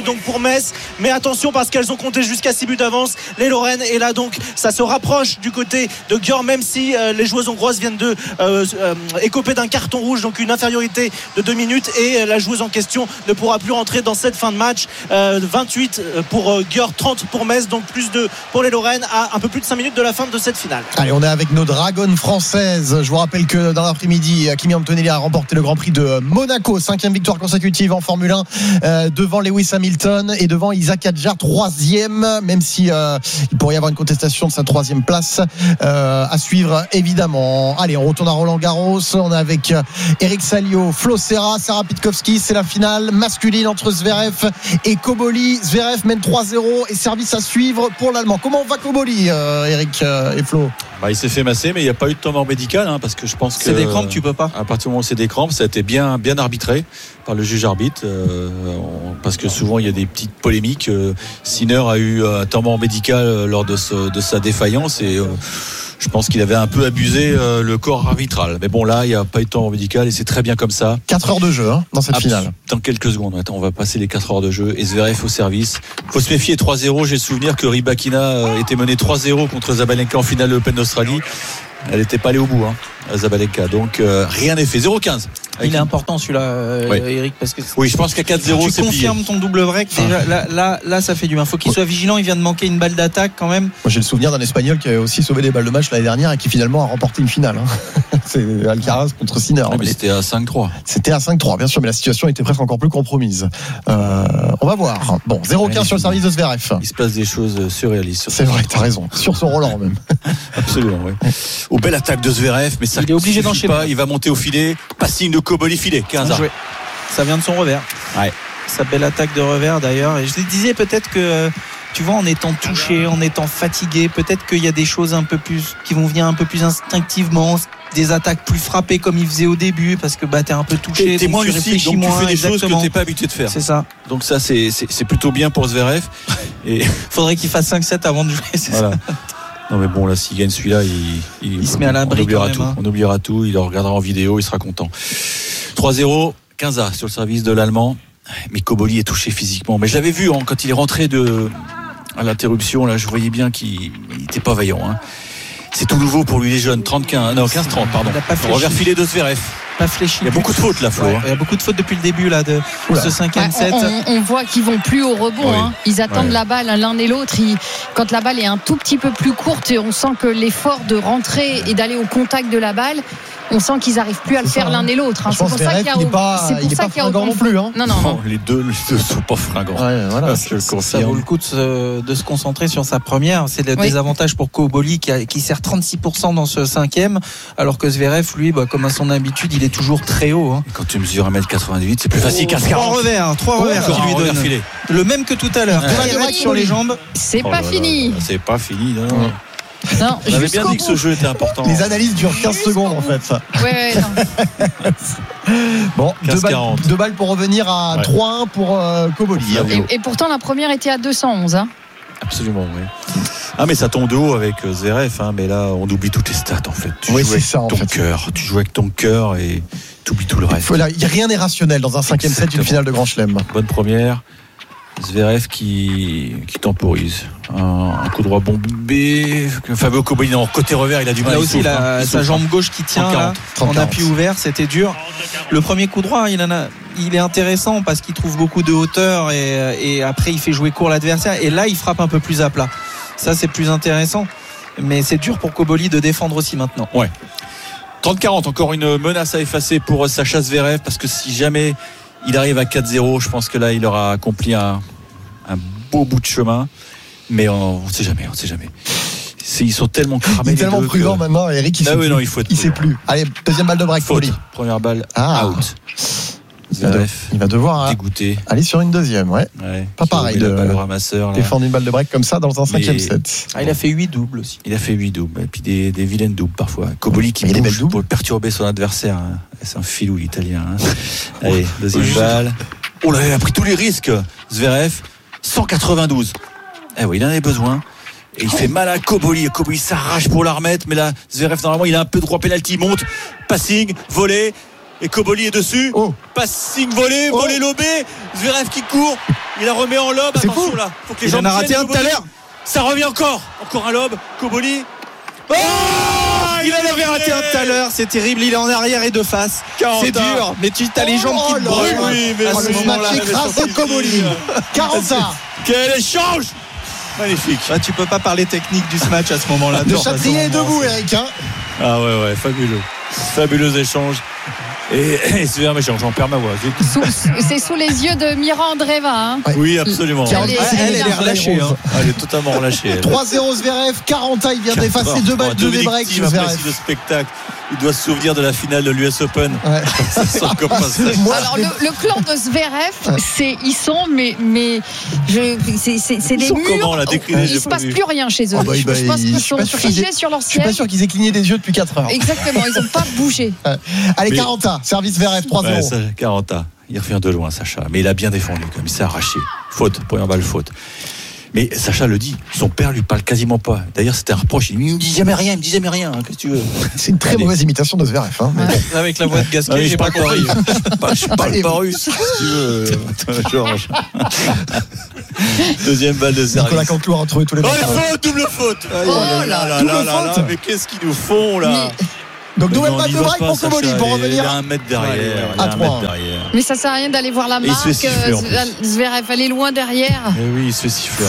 Speaker 7: donc pour Metz, mais attention parce qu'elles ont compté jusqu'à six buts d'avance, les Lorraines, et là donc ça se rapproche du côté de Győr, même si euh, les joueuses hongroises viennent de euh, euh, écoper d'un carton rouge, donc une infériorité de deux minutes, et euh, la joueuse en question ne pourra plus rentrer dans cette fin de match. euh, vingt-huit pour euh, Győr, trente pour Metz, donc plus de pour les Lorraines à un peu plus de cinq minutes de la fin de cette finale.
Speaker 13: Allez, on est avec nos Dragons françaises. Je vous rappelle que dans l'après-midi, Kimi Antonelli a remporté le Grand Prix de Monaco, cinquième victoire consécutive en Formule un, euh, devant Lewis Hamilton et devant Isaac Hadjar, troisième, même si euh, il pourrait y avoir une contestation de sa troisième place euh, à suivre évidemment. Allez, on retourne à Roland-Garros. On est avec Eric Salio, Flo Serra, Sarah Pitkowski. C'est la finale masculine entre Zverev et Koboli. Zverev mène trois zéro et service à suivre pour l'Allemand. Comment va Koboli, euh, Eric euh, et Flo?
Speaker 5: Bah, il s'est fait masser, mais il n'y a pas eu de temps mort médical, hein, parce que je pense que
Speaker 6: c'est des crampes, tu peux pas.
Speaker 5: À partir du moment où c'est des crampes, ça a été bien, bien arbitré par le juge arbitre, euh, parce que souvent il y a des petites polémiques. Euh, Sinner a eu un temps mort médical lors de, ce, de sa défaillance, et euh, je pense qu'il avait un peu abusé euh, le corps arbitral. Mais bon, là, il n'y a pas eu de temps mort médical et c'est très bien comme ça.
Speaker 13: quatre heures de jeu hein, dans cette
Speaker 5: ah,
Speaker 13: finale.
Speaker 5: Dans quelques secondes. Attends, on va passer les quatre heures de jeu. Et Zverev au service. Faut se méfier, trois zéro. J'ai le souvenir que Rybakina euh, était menée trois zéro contre Zabalenka en finale de l'Open d'Australie. Elle n'était pas allée au bout, hein, Zabalenka. Donc euh, rien n'est fait. zéro quinze.
Speaker 6: Il est important celui-là, euh,
Speaker 5: oui.
Speaker 6: Eric, parce que
Speaker 5: oui, je pense qu'à quatre zéro,
Speaker 6: tu
Speaker 5: c'est
Speaker 6: confirmes
Speaker 5: plié.
Speaker 6: ton double break. Déjà, là, là, là, ça fait du bien. Faut qu'il soit vigilant. Il vient de manquer une balle d'attaque quand même.
Speaker 13: Moi, j'ai le souvenir d'un Espagnol qui avait aussi sauvé des balles de match l'année dernière et qui finalement a remporté une finale. Hein. C'est Alcaraz contre Sinner.
Speaker 5: Ouais, mais c'était à cinq trois.
Speaker 13: C'était à cinq trois, bien sûr, mais la situation était presque encore plus compromise. Euh, on va voir. Bon, zéro quinze ouais, sur le service de Zverev.
Speaker 5: Il se passe des choses surréalistes.
Speaker 13: C'est vrai, t'as raison. Sur son Roland même.
Speaker 5: Absolument, oui. Au belle attaque de Zverev, mais ça
Speaker 6: il est obligé d'enchaîner.
Speaker 5: Pas. Il va monter au filet. Passing de Koboli, filet. quinze ans.
Speaker 6: Ça vient de son revers.
Speaker 5: Ouais.
Speaker 6: Sa belle attaque de revers d'ailleurs. Et je disais peut-être que, tu vois, en étant touché, en étant fatigué, peut-être qu'il y a des choses un peu plus qui vont venir un peu plus instinctivement, des attaques plus frappées comme il faisait au début, parce que bah t'es un peu touché.
Speaker 5: T'es moins lucide, donc tu fais des exactement. choses que t'es pas habitué de faire.
Speaker 6: C'est ça.
Speaker 5: Donc ça, c'est, c'est, c'est plutôt bien pour Zverev.
Speaker 6: Et faudrait qu'il fasse cinq sept avant de jouer. C'est voilà. ça.
Speaker 5: Non mais bon, là s'il gagne celui-là, il, il,
Speaker 6: il se met à l'abri.
Speaker 5: On oubliera
Speaker 6: quand même,
Speaker 5: tout.
Speaker 6: Hein.
Speaker 5: On oubliera tout. Il le regardera en vidéo, il sera content. trois zéro. quinze A sur le service de l'Allemand, mais Koboli est touché physiquement. Mais je l'avais vu hein, quand il est rentré de à l'interruption, là je voyais bien qu'il n'était pas vaillant. Hein. C'est tout nouveau pour lui, les jeunes. trente quinze, non quinze trente pardon. Revers filé de Zverev.
Speaker 6: Pas fléchi.
Speaker 5: Il y a beaucoup de fautes là, Flo.
Speaker 6: Ouais, il y a beaucoup de fautes depuis le début là de Oula. ce cinquième
Speaker 14: ouais,
Speaker 6: set.
Speaker 14: On, on voit qu'ils vont plus au rebond. Oui. Hein. Ils attendent ouais. la balle l'un et l'autre. Ils, quand la balle est un tout petit peu plus courte, et on sent que l'effort de rentrer et d'aller au contact de la balle, on sent qu'ils n'arrivent plus à le faire l'un et l'autre. Hein.
Speaker 13: C'est pour ça qu'il y a. Il n'est pas, c'est pour ça qu'il y a autant non plus. Hein.
Speaker 14: Non, non, non.
Speaker 5: Les deux, les deux sont pas fringants.
Speaker 13: Ouais, voilà,
Speaker 5: je le
Speaker 6: ça vaut le coup de se, de se concentrer sur sa première. C'est le oui. désavantage pour Koboli qui, a, qui sert trente-six pour cent dans ce cinquième, alors que Zverev, lui, bah, comme à son habitude, il est toujours très haut. Hein.
Speaker 5: Quand tu mesures un mètre quatre-vingt-dix, c'est plus facile qu'un
Speaker 6: Trois revers, trois revers oh, qui lui donne. Filé. Le même que tout à l'heure.
Speaker 14: Ouais.
Speaker 6: Sur les jambes.
Speaker 14: C'est
Speaker 5: oh
Speaker 14: pas
Speaker 5: là
Speaker 14: fini.
Speaker 5: Là, c'est pas fini. Non.
Speaker 14: Ouais. Non,
Speaker 5: on avait bien dit que ce jeu était important.
Speaker 13: Les analyses durent quinze secondes en fait. Ça.
Speaker 14: Ouais, ouais, non.
Speaker 13: Bon, deux balles, deux balles pour revenir à ouais. trois un pour euh, Koboli.
Speaker 14: Et, et pourtant la première était à deux cent onze. Hein.
Speaker 5: Absolument, oui. Ah mais ça tombe de haut avec Zverev, hein, mais là on oublie toutes les stats en fait. Tu
Speaker 13: oui,
Speaker 5: joues avec
Speaker 13: ça,
Speaker 5: ton
Speaker 13: fait.
Speaker 5: cœur, tu joues avec ton cœur et tu oublies tout le reste.
Speaker 13: Il n'y a rien n'est rationnel dans un cinquième set d'une finale de Grand Chelem.
Speaker 5: Bonne première. Zverev qui, qui temporise. Un, un coup droit bombé. Fabio Koboli, non, côté revers, il a du mal.
Speaker 6: Là aussi, il a il sa jambe gauche qui tient là, en appui ouvert, c'était dur. Le premier coup droit, il en a, il est intéressant parce qu'il trouve beaucoup de hauteur et, et après il fait jouer court l'adversaire. Et là, il frappe un peu plus à plat. Ça, c'est plus intéressant. Mais c'est dur pour Koboli de défendre aussi maintenant.
Speaker 5: Ouais. trente quarante, encore une menace à effacer pour Sacha Zverev parce que si jamais il arrive à quatre zéro, je pense que là il aura accompli un, un beau bout de chemin, mais on ne sait jamais, on ne sait jamais. C'est, ils sont tellement cramés.
Speaker 13: Il est tellement
Speaker 5: deux
Speaker 13: prudent
Speaker 5: que...
Speaker 13: maintenant, Eric. Il
Speaker 5: ah
Speaker 13: sait
Speaker 5: oui,
Speaker 13: plus.
Speaker 5: non, il faut être
Speaker 13: il sait plus. Allez, deuxième balle de break.
Speaker 5: Faute. Première balle ah. out.
Speaker 13: Il va, de, il va devoir
Speaker 5: dégoûter.
Speaker 13: aller sur une deuxième, ouais.
Speaker 5: ouais
Speaker 13: Pas pareil de
Speaker 5: balle ramasseur,
Speaker 13: défendre une balle de break comme ça dans un cinquième set.
Speaker 6: Ah, il a fait huit doubles aussi.
Speaker 5: Il a fait huit doubles et puis des, des vilaines doubles parfois. Koboli qui
Speaker 13: il
Speaker 5: bouge pour perturber son adversaire. Hein. C'est un filou l'italien. Hein. Allez, deuxième balle. Oh là, il a pris tous les risques. Zverev, cent quatre-vingt-douze. Eh oui, il en avait besoin. Et il fait mal à Koboli. Koboli s'arrache pour la remettre, mais là, Zverev normalement il a un peu de droit pénalty, il monte, passing, volé. Et Koboli est dessus.
Speaker 13: Oh.
Speaker 5: Passing volé,
Speaker 13: Oh.
Speaker 5: volé lobé. Zverev qui court. Il la remet en lobe.
Speaker 13: C'est
Speaker 5: Attention
Speaker 13: fou.
Speaker 5: là. Faut que les
Speaker 6: Il
Speaker 5: gens
Speaker 6: en a raté un tout à l'heure.
Speaker 5: Ça revient encore. Encore un lobe. Koboli. Oh,
Speaker 6: Il en avait raté un tout à l'heure, c'est terrible, il est en arrière et de face. C'est dur, mais tu as les jambes
Speaker 13: Oh
Speaker 6: qui te
Speaker 13: là
Speaker 6: brûlent.
Speaker 13: là.
Speaker 5: Oui, mais
Speaker 6: à
Speaker 13: Oh,
Speaker 6: ce
Speaker 13: le
Speaker 6: moment-là.
Speaker 13: match écrasé de Koboli. quarante-un.
Speaker 5: Quel échange. Magnifique.
Speaker 6: Bah, tu peux pas parler technique du match à ce moment-là.
Speaker 13: De
Speaker 6: Non, à ce
Speaker 13: Châtrier est
Speaker 6: moment,
Speaker 13: debout,
Speaker 6: c'est-
Speaker 13: Eric. Hein.
Speaker 5: Ah ouais, ouais, fabuleux. Fabuleux échange. Et, et c'est un échange, j'en perds ma voix. J'ai-
Speaker 14: Sous- c'est sous les yeux de Mira Andreeva. Hein.
Speaker 5: Oui, absolument.
Speaker 14: Elle est-
Speaker 6: Elle, elle, elle est relâchée. Hein.
Speaker 5: Elle est totalement relâchée. elle.
Speaker 13: trois zéro Zverev, quarante, il vient d'effacer deux balles de
Speaker 5: Dominic
Speaker 13: break.
Speaker 5: Thiem, après le spectacle, il doit se souvenir de la finale de l'U S Open.
Speaker 13: Ouais.
Speaker 5: Son copain sec.
Speaker 13: Moi,
Speaker 14: Alors
Speaker 13: je
Speaker 14: le,
Speaker 13: l'ai-
Speaker 14: le clan de Zverev, c'est ils sont mais mais je, c'est, c'est, c'est des
Speaker 5: sont
Speaker 14: murs.
Speaker 5: comment, là, décrit-les,
Speaker 14: Il
Speaker 5: j'ai
Speaker 14: se
Speaker 5: pas
Speaker 14: passe
Speaker 5: vu.
Speaker 14: plus rien chez eux.
Speaker 13: Oh, bah,
Speaker 14: je,
Speaker 13: bah,
Speaker 14: je pense
Speaker 13: je
Speaker 14: qu'ils
Speaker 13: suis
Speaker 14: sont
Speaker 13: pas sûr qu'ils
Speaker 14: figés
Speaker 13: aient-
Speaker 14: sur leur
Speaker 13: Je suis pas
Speaker 14: siège.
Speaker 13: sûr qu'ils aient cligné des yeux depuis quatre heures.
Speaker 14: Exactement, ils n'ont pas bougé.
Speaker 13: Allez,
Speaker 5: Mais-
Speaker 13: quarante, service Zverev, trois zéro.
Speaker 5: Ouais, ça, quarante. Il revient de loin, Sacha. Mais il a bien défendu, quand même. Il s'est arraché. Faute, première balle, faute. Mais Sacha le dit, son père lui parle quasiment pas. D'ailleurs, c'était un reproche. Il me dit jamais rien, il me dit jamais rien. Qu'est-ce que tu veux?
Speaker 13: C'est une très
Speaker 5: Allez.
Speaker 13: mauvaise imitation de Zverev. Hein. Mais-
Speaker 6: Avec la voix de
Speaker 5: Ah
Speaker 6: Gasquet,
Speaker 5: oui,
Speaker 6: j'ai
Speaker 5: je
Speaker 6: pas
Speaker 5: parle pas
Speaker 6: compris.
Speaker 5: russe. Je parle- Je parle pas russe, si tu veux, Georges. Deuxième balle de service.
Speaker 13: Nicolas Canteloup a retrouvé tous les
Speaker 5: Oh,
Speaker 13: balles.
Speaker 5: la faute, double faute. Aïe,
Speaker 14: Oh
Speaker 5: aïe,
Speaker 14: là,
Speaker 5: là,
Speaker 13: double
Speaker 5: là, là,
Speaker 13: faute.
Speaker 5: là, mais qu'est-ce qu'ils nous font là?
Speaker 13: Donc,
Speaker 5: Mais
Speaker 13: nouvelle
Speaker 5: non,
Speaker 13: balle
Speaker 5: il
Speaker 13: de
Speaker 5: y va
Speaker 13: break
Speaker 5: pas,
Speaker 13: pour Koboli
Speaker 5: Sacha,
Speaker 13: pour
Speaker 5: il est-
Speaker 13: revenir.
Speaker 5: Il a un mètre derrière. Il
Speaker 13: à
Speaker 5: a un
Speaker 13: trois.
Speaker 5: mètre derrière.
Speaker 14: Mais ça sert à rien d'aller voir la
Speaker 5: Et il se fait
Speaker 14: marque.
Speaker 5: siffler, en
Speaker 14: euh, Zverev, elle est loin derrière.
Speaker 5: Mais oui, il se fait siffler.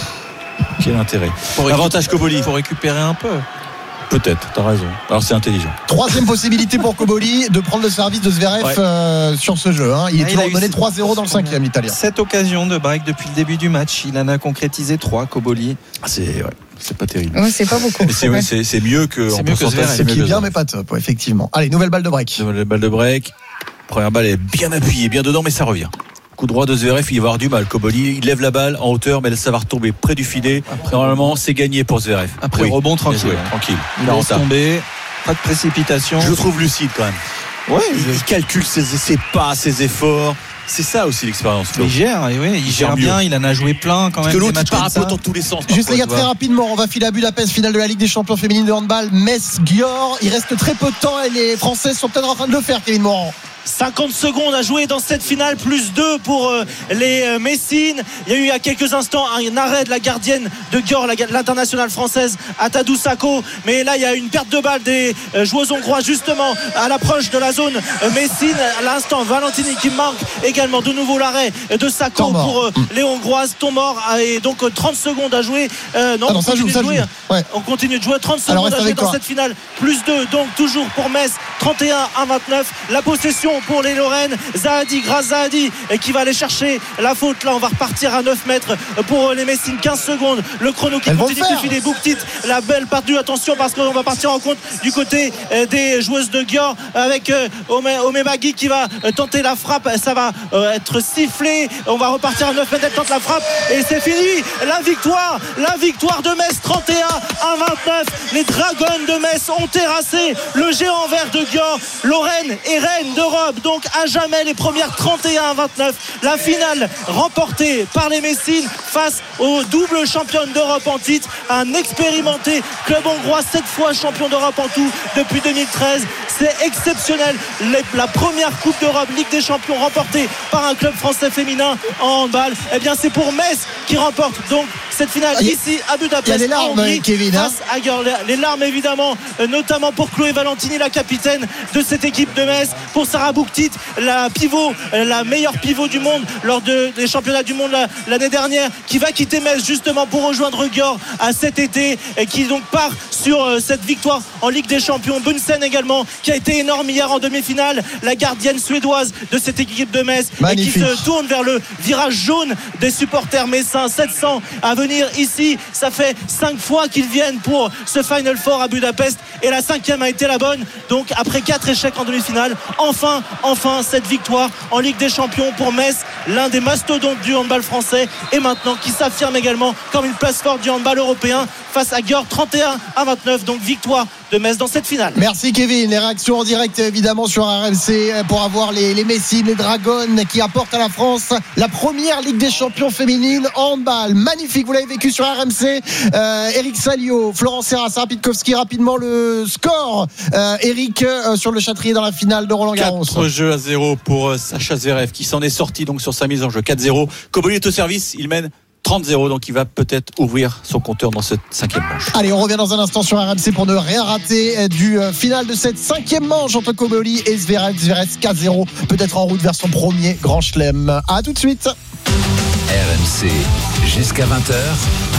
Speaker 5: Quel intérêt.
Speaker 6: Pour récup-
Speaker 5: Avantage Koboli.
Speaker 6: Pour récupérer un peu.
Speaker 5: Peut-être, t'as raison. Alors c'est intelligent.
Speaker 13: Troisième possibilité pour Koboli de prendre le service de Zverev
Speaker 5: Ouais.
Speaker 13: euh, sur ce jeu. Hein. Il est
Speaker 6: Ah, il
Speaker 13: toujours
Speaker 6: a eu
Speaker 13: mené
Speaker 6: ce-
Speaker 13: trois zéro dans le cinquième, l'Italien.
Speaker 6: Cette occasion de break depuis le début du match, il en a concrétisé trois, Koboli.
Speaker 5: Ah, c'est ouais, c'est pas terrible.
Speaker 14: Ouais, c'est pas beaucoup.
Speaker 5: Mais c'est, ouais, c'est, c'est mieux que
Speaker 6: C'est
Speaker 5: en
Speaker 6: mieux que
Speaker 5: pourcentage,
Speaker 6: Zverev.
Speaker 5: c'est mieux
Speaker 13: Qui est
Speaker 5: que
Speaker 13: bien,
Speaker 5: Zverev.
Speaker 13: mais pas top, ouais, effectivement. Allez, nouvelle balle de break.
Speaker 5: La balle de break. Première balle est bien appuyée, bien dedans, mais ça revient. Coup droit de Zverev, il va avoir du mal. Koboli, il lève la balle en hauteur, mais ça va retomber près du filet. Normalement, c'est gagné pour Zverev.
Speaker 6: Après
Speaker 5: Oui,
Speaker 6: rebond
Speaker 5: bien
Speaker 6: tranquille.
Speaker 5: joué, tranquille.
Speaker 6: Il
Speaker 5: Là, on
Speaker 6: laisse
Speaker 5: tape.
Speaker 6: tomber, pas de précipitation.
Speaker 5: Je le trouve lucide quand même.
Speaker 6: Ouais,
Speaker 5: Il, il calcule ses, ses pas, ses efforts. C'est ça aussi l'expérience. Flo.
Speaker 6: il gère, et ouais, il,
Speaker 5: Il
Speaker 6: gère
Speaker 5: gère
Speaker 6: bien,
Speaker 5: mieux.
Speaker 6: il en a joué plein quand
Speaker 5: Parce
Speaker 6: même.
Speaker 5: que
Speaker 6: des
Speaker 5: l'autre, il
Speaker 6: matchs
Speaker 5: part
Speaker 6: comme
Speaker 5: un
Speaker 6: ça.
Speaker 5: peu dans tous les sens.
Speaker 13: Juste
Speaker 5: parfois,
Speaker 13: les gars,
Speaker 5: tu
Speaker 13: très
Speaker 5: vois.
Speaker 13: rapidement, on va filer à Budapest, finale de la Ligue des Champions féminines de handball. Metz-Gior, il reste très peu de temps et les Français sont peut-être en train de le faire, Kevin Morand.
Speaker 7: cinquante secondes à jouer dans cette finale, plus deux pour euh, les euh, Messines. Il y a eu il y a quelques instants un arrêt de la gardienne de Gior, la- l'internationale française Atadou Sako, mais là il y a une perte de balle des euh, joueuses hongroises justement à l'approche de la zone euh, Messine. À l'instant, Valentini qui manque également de nouveau l'arrêt de Sako
Speaker 13: Temps mort.
Speaker 7: pour euh, les Hongroises. Temps mort, ah, et donc euh, trente secondes à jouer. Euh, non,
Speaker 13: Ah non,
Speaker 7: on
Speaker 13: ça joue,
Speaker 7: continue
Speaker 13: ça
Speaker 7: de jouer.
Speaker 13: joue. Ouais.
Speaker 7: On continue de jouer trente
Speaker 13: Alors,
Speaker 7: secondes
Speaker 13: reste
Speaker 7: à jouer
Speaker 13: avec
Speaker 7: dans
Speaker 13: toi.
Speaker 7: cette finale, plus deux, donc toujours pour Metz, trente et un à vingt-neuf. La possession pour les Lorraines, Zahadi, grâce Zahadi et qui va aller chercher la faute. Là on va repartir à neuf mètres pour les Messines, quinze secondes, le chrono qui
Speaker 13: Elles vont
Speaker 7: continue
Speaker 13: le
Speaker 7: de
Speaker 13: faire.
Speaker 7: filer. Bouktit, la belle perdue, attention parce qu'on va partir en compte du côté euh, des joueuses de Gior avec euh, Ome- Omebagi qui va euh, tenter la frappe, ça va euh, être sifflé, on va repartir à neuf mètres, elle tente la frappe et c'est fini. La victoire, la victoire de Metz, trente et un à vingt-neuf. Les Dragons de Metz ont terrassé le géant vert de Gior. Lorraine est reine d'Europe, donc à jamais les premières, trente et un à vingt-neuf. La finale remportée par les Messines face aux doubles championnes d'Europe en titre, un expérimenté club hongrois, sept fois champion d'Europe en tout depuis deux mille treize. C'est exceptionnel. Les- la première Coupe d'Europe, Ligue des Champions remportée par un club français féminin en handball. Eh bien, c'est pour Metz qui remporte donc cette finale
Speaker 13: Ah, y a-
Speaker 7: ici à Budapest.
Speaker 13: il y a des larmes,
Speaker 7: en Hongrie,
Speaker 13: Kevin, hein.
Speaker 7: face à Gior. Les larmes évidemment, euh, notamment pour Chloé Valentini, la capitaine de cette équipe de Metz, pour Sarah Bouktit, la pivot, euh, la meilleure pivot du monde lors de- des championnats du monde la- l'année dernière, qui va quitter Metz justement pour rejoindre Gior à cet été, et qui donc part sur euh, cette victoire en Ligue des Champions. Bunsen également, qui a été énorme hier en demi-finale, la gardienne suédoise de cette équipe de Metz,
Speaker 13: Magnifique.
Speaker 7: et qui se tourne vers le virage jaune des supporters messins. sept cents à venir ici, ça fait cinq fois qu'ils viennent pour ce Final Four à Budapest, et la cinquième a été la bonne. Donc après quatre échecs en demi-finale, enfin, enfin cette victoire en Ligue des Champions pour Metz, l'un des mastodontes du handball français, et maintenant qui s'affirme également comme une place forte du handball européen face à Gior, trente et un à vingt-neuf. Donc victoire de Metz dans cette finale.
Speaker 13: Merci Kevin. Les réactions en direct évidemment sur R M C pour avoir les, les Messines, les Dragons qui apportent à la France la première Ligue des Champions féminine en handball. Magnifique, vous l'avez vécu sur R M C. Euh, Eric Salio, Florence Serra, Sarah Pitkowski, rapidement le score. Euh, Eric euh, sur le Châtrier dans la finale de Roland Garros.
Speaker 5: quatre jeux à zéro pour euh, Sacha Zverev qui s'en est sorti donc sur sa mise en jeu quatre zéro. Koboli est au service, il mène trente zéro, donc il va peut-être ouvrir son compteur dans cette cinquième manche.
Speaker 13: Allez, on revient dans un instant sur R M C pour ne rien rater du final de cette cinquième manche entre Koboli et Zverev. Zverev quatre zéro, peut-être en route vers son premier grand chelem. À tout de suite.
Speaker 3: R M C jusqu'à vingt heures.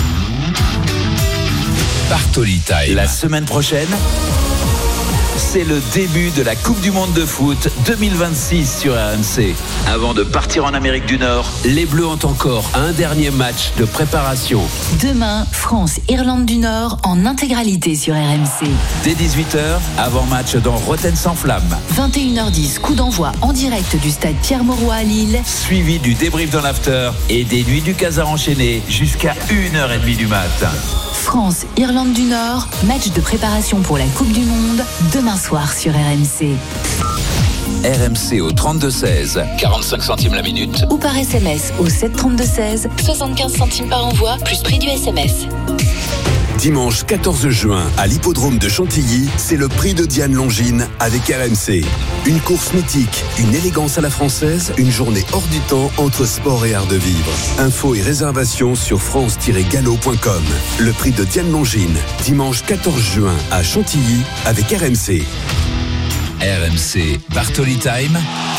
Speaker 3: Bartoli Time. La semaine prochaine, c'est le début de la Coupe du Monde de foot deux mille vingt-six sur R M C. Avant de partir en Amérique du Nord, les Bleus ont encore un dernier match de préparation.
Speaker 8: Demain, France-Irlande du Nord en intégralité sur R M C.
Speaker 3: Dès dix-huit heures, avant-match dans Rotten sans flamme.
Speaker 8: vingt et une heures dix, coup d'envoi en direct du stade Pierre-Mauroy à Lille.
Speaker 3: Suivi du débrief dans l'after et des nuits du Casar enchaînées jusqu'à une heure trente du matin.
Speaker 8: France-Irlande du Nord, match de préparation pour la Coupe du Monde, demain soir sur R M C.
Speaker 3: R M C au trente-deux seize, quarante-cinq centimes la minute.
Speaker 8: Ou par S M S au sept trente-deux seize, soixante-quinze centimes par envoi, plus prix du S M S.
Speaker 12: Dimanche quatorze juin, à l'hippodrome de Chantilly, c'est le prix de Diane Longines avec R M C. Une course mythique, une élégance à la française, une journée hors du temps entre sport et art de vivre. Infos et réservations sur france tiret galop point com. Le prix de Diane Longines, dimanche quatorze juin à Chantilly avec R M C.
Speaker 3: R M C Bartoli Time,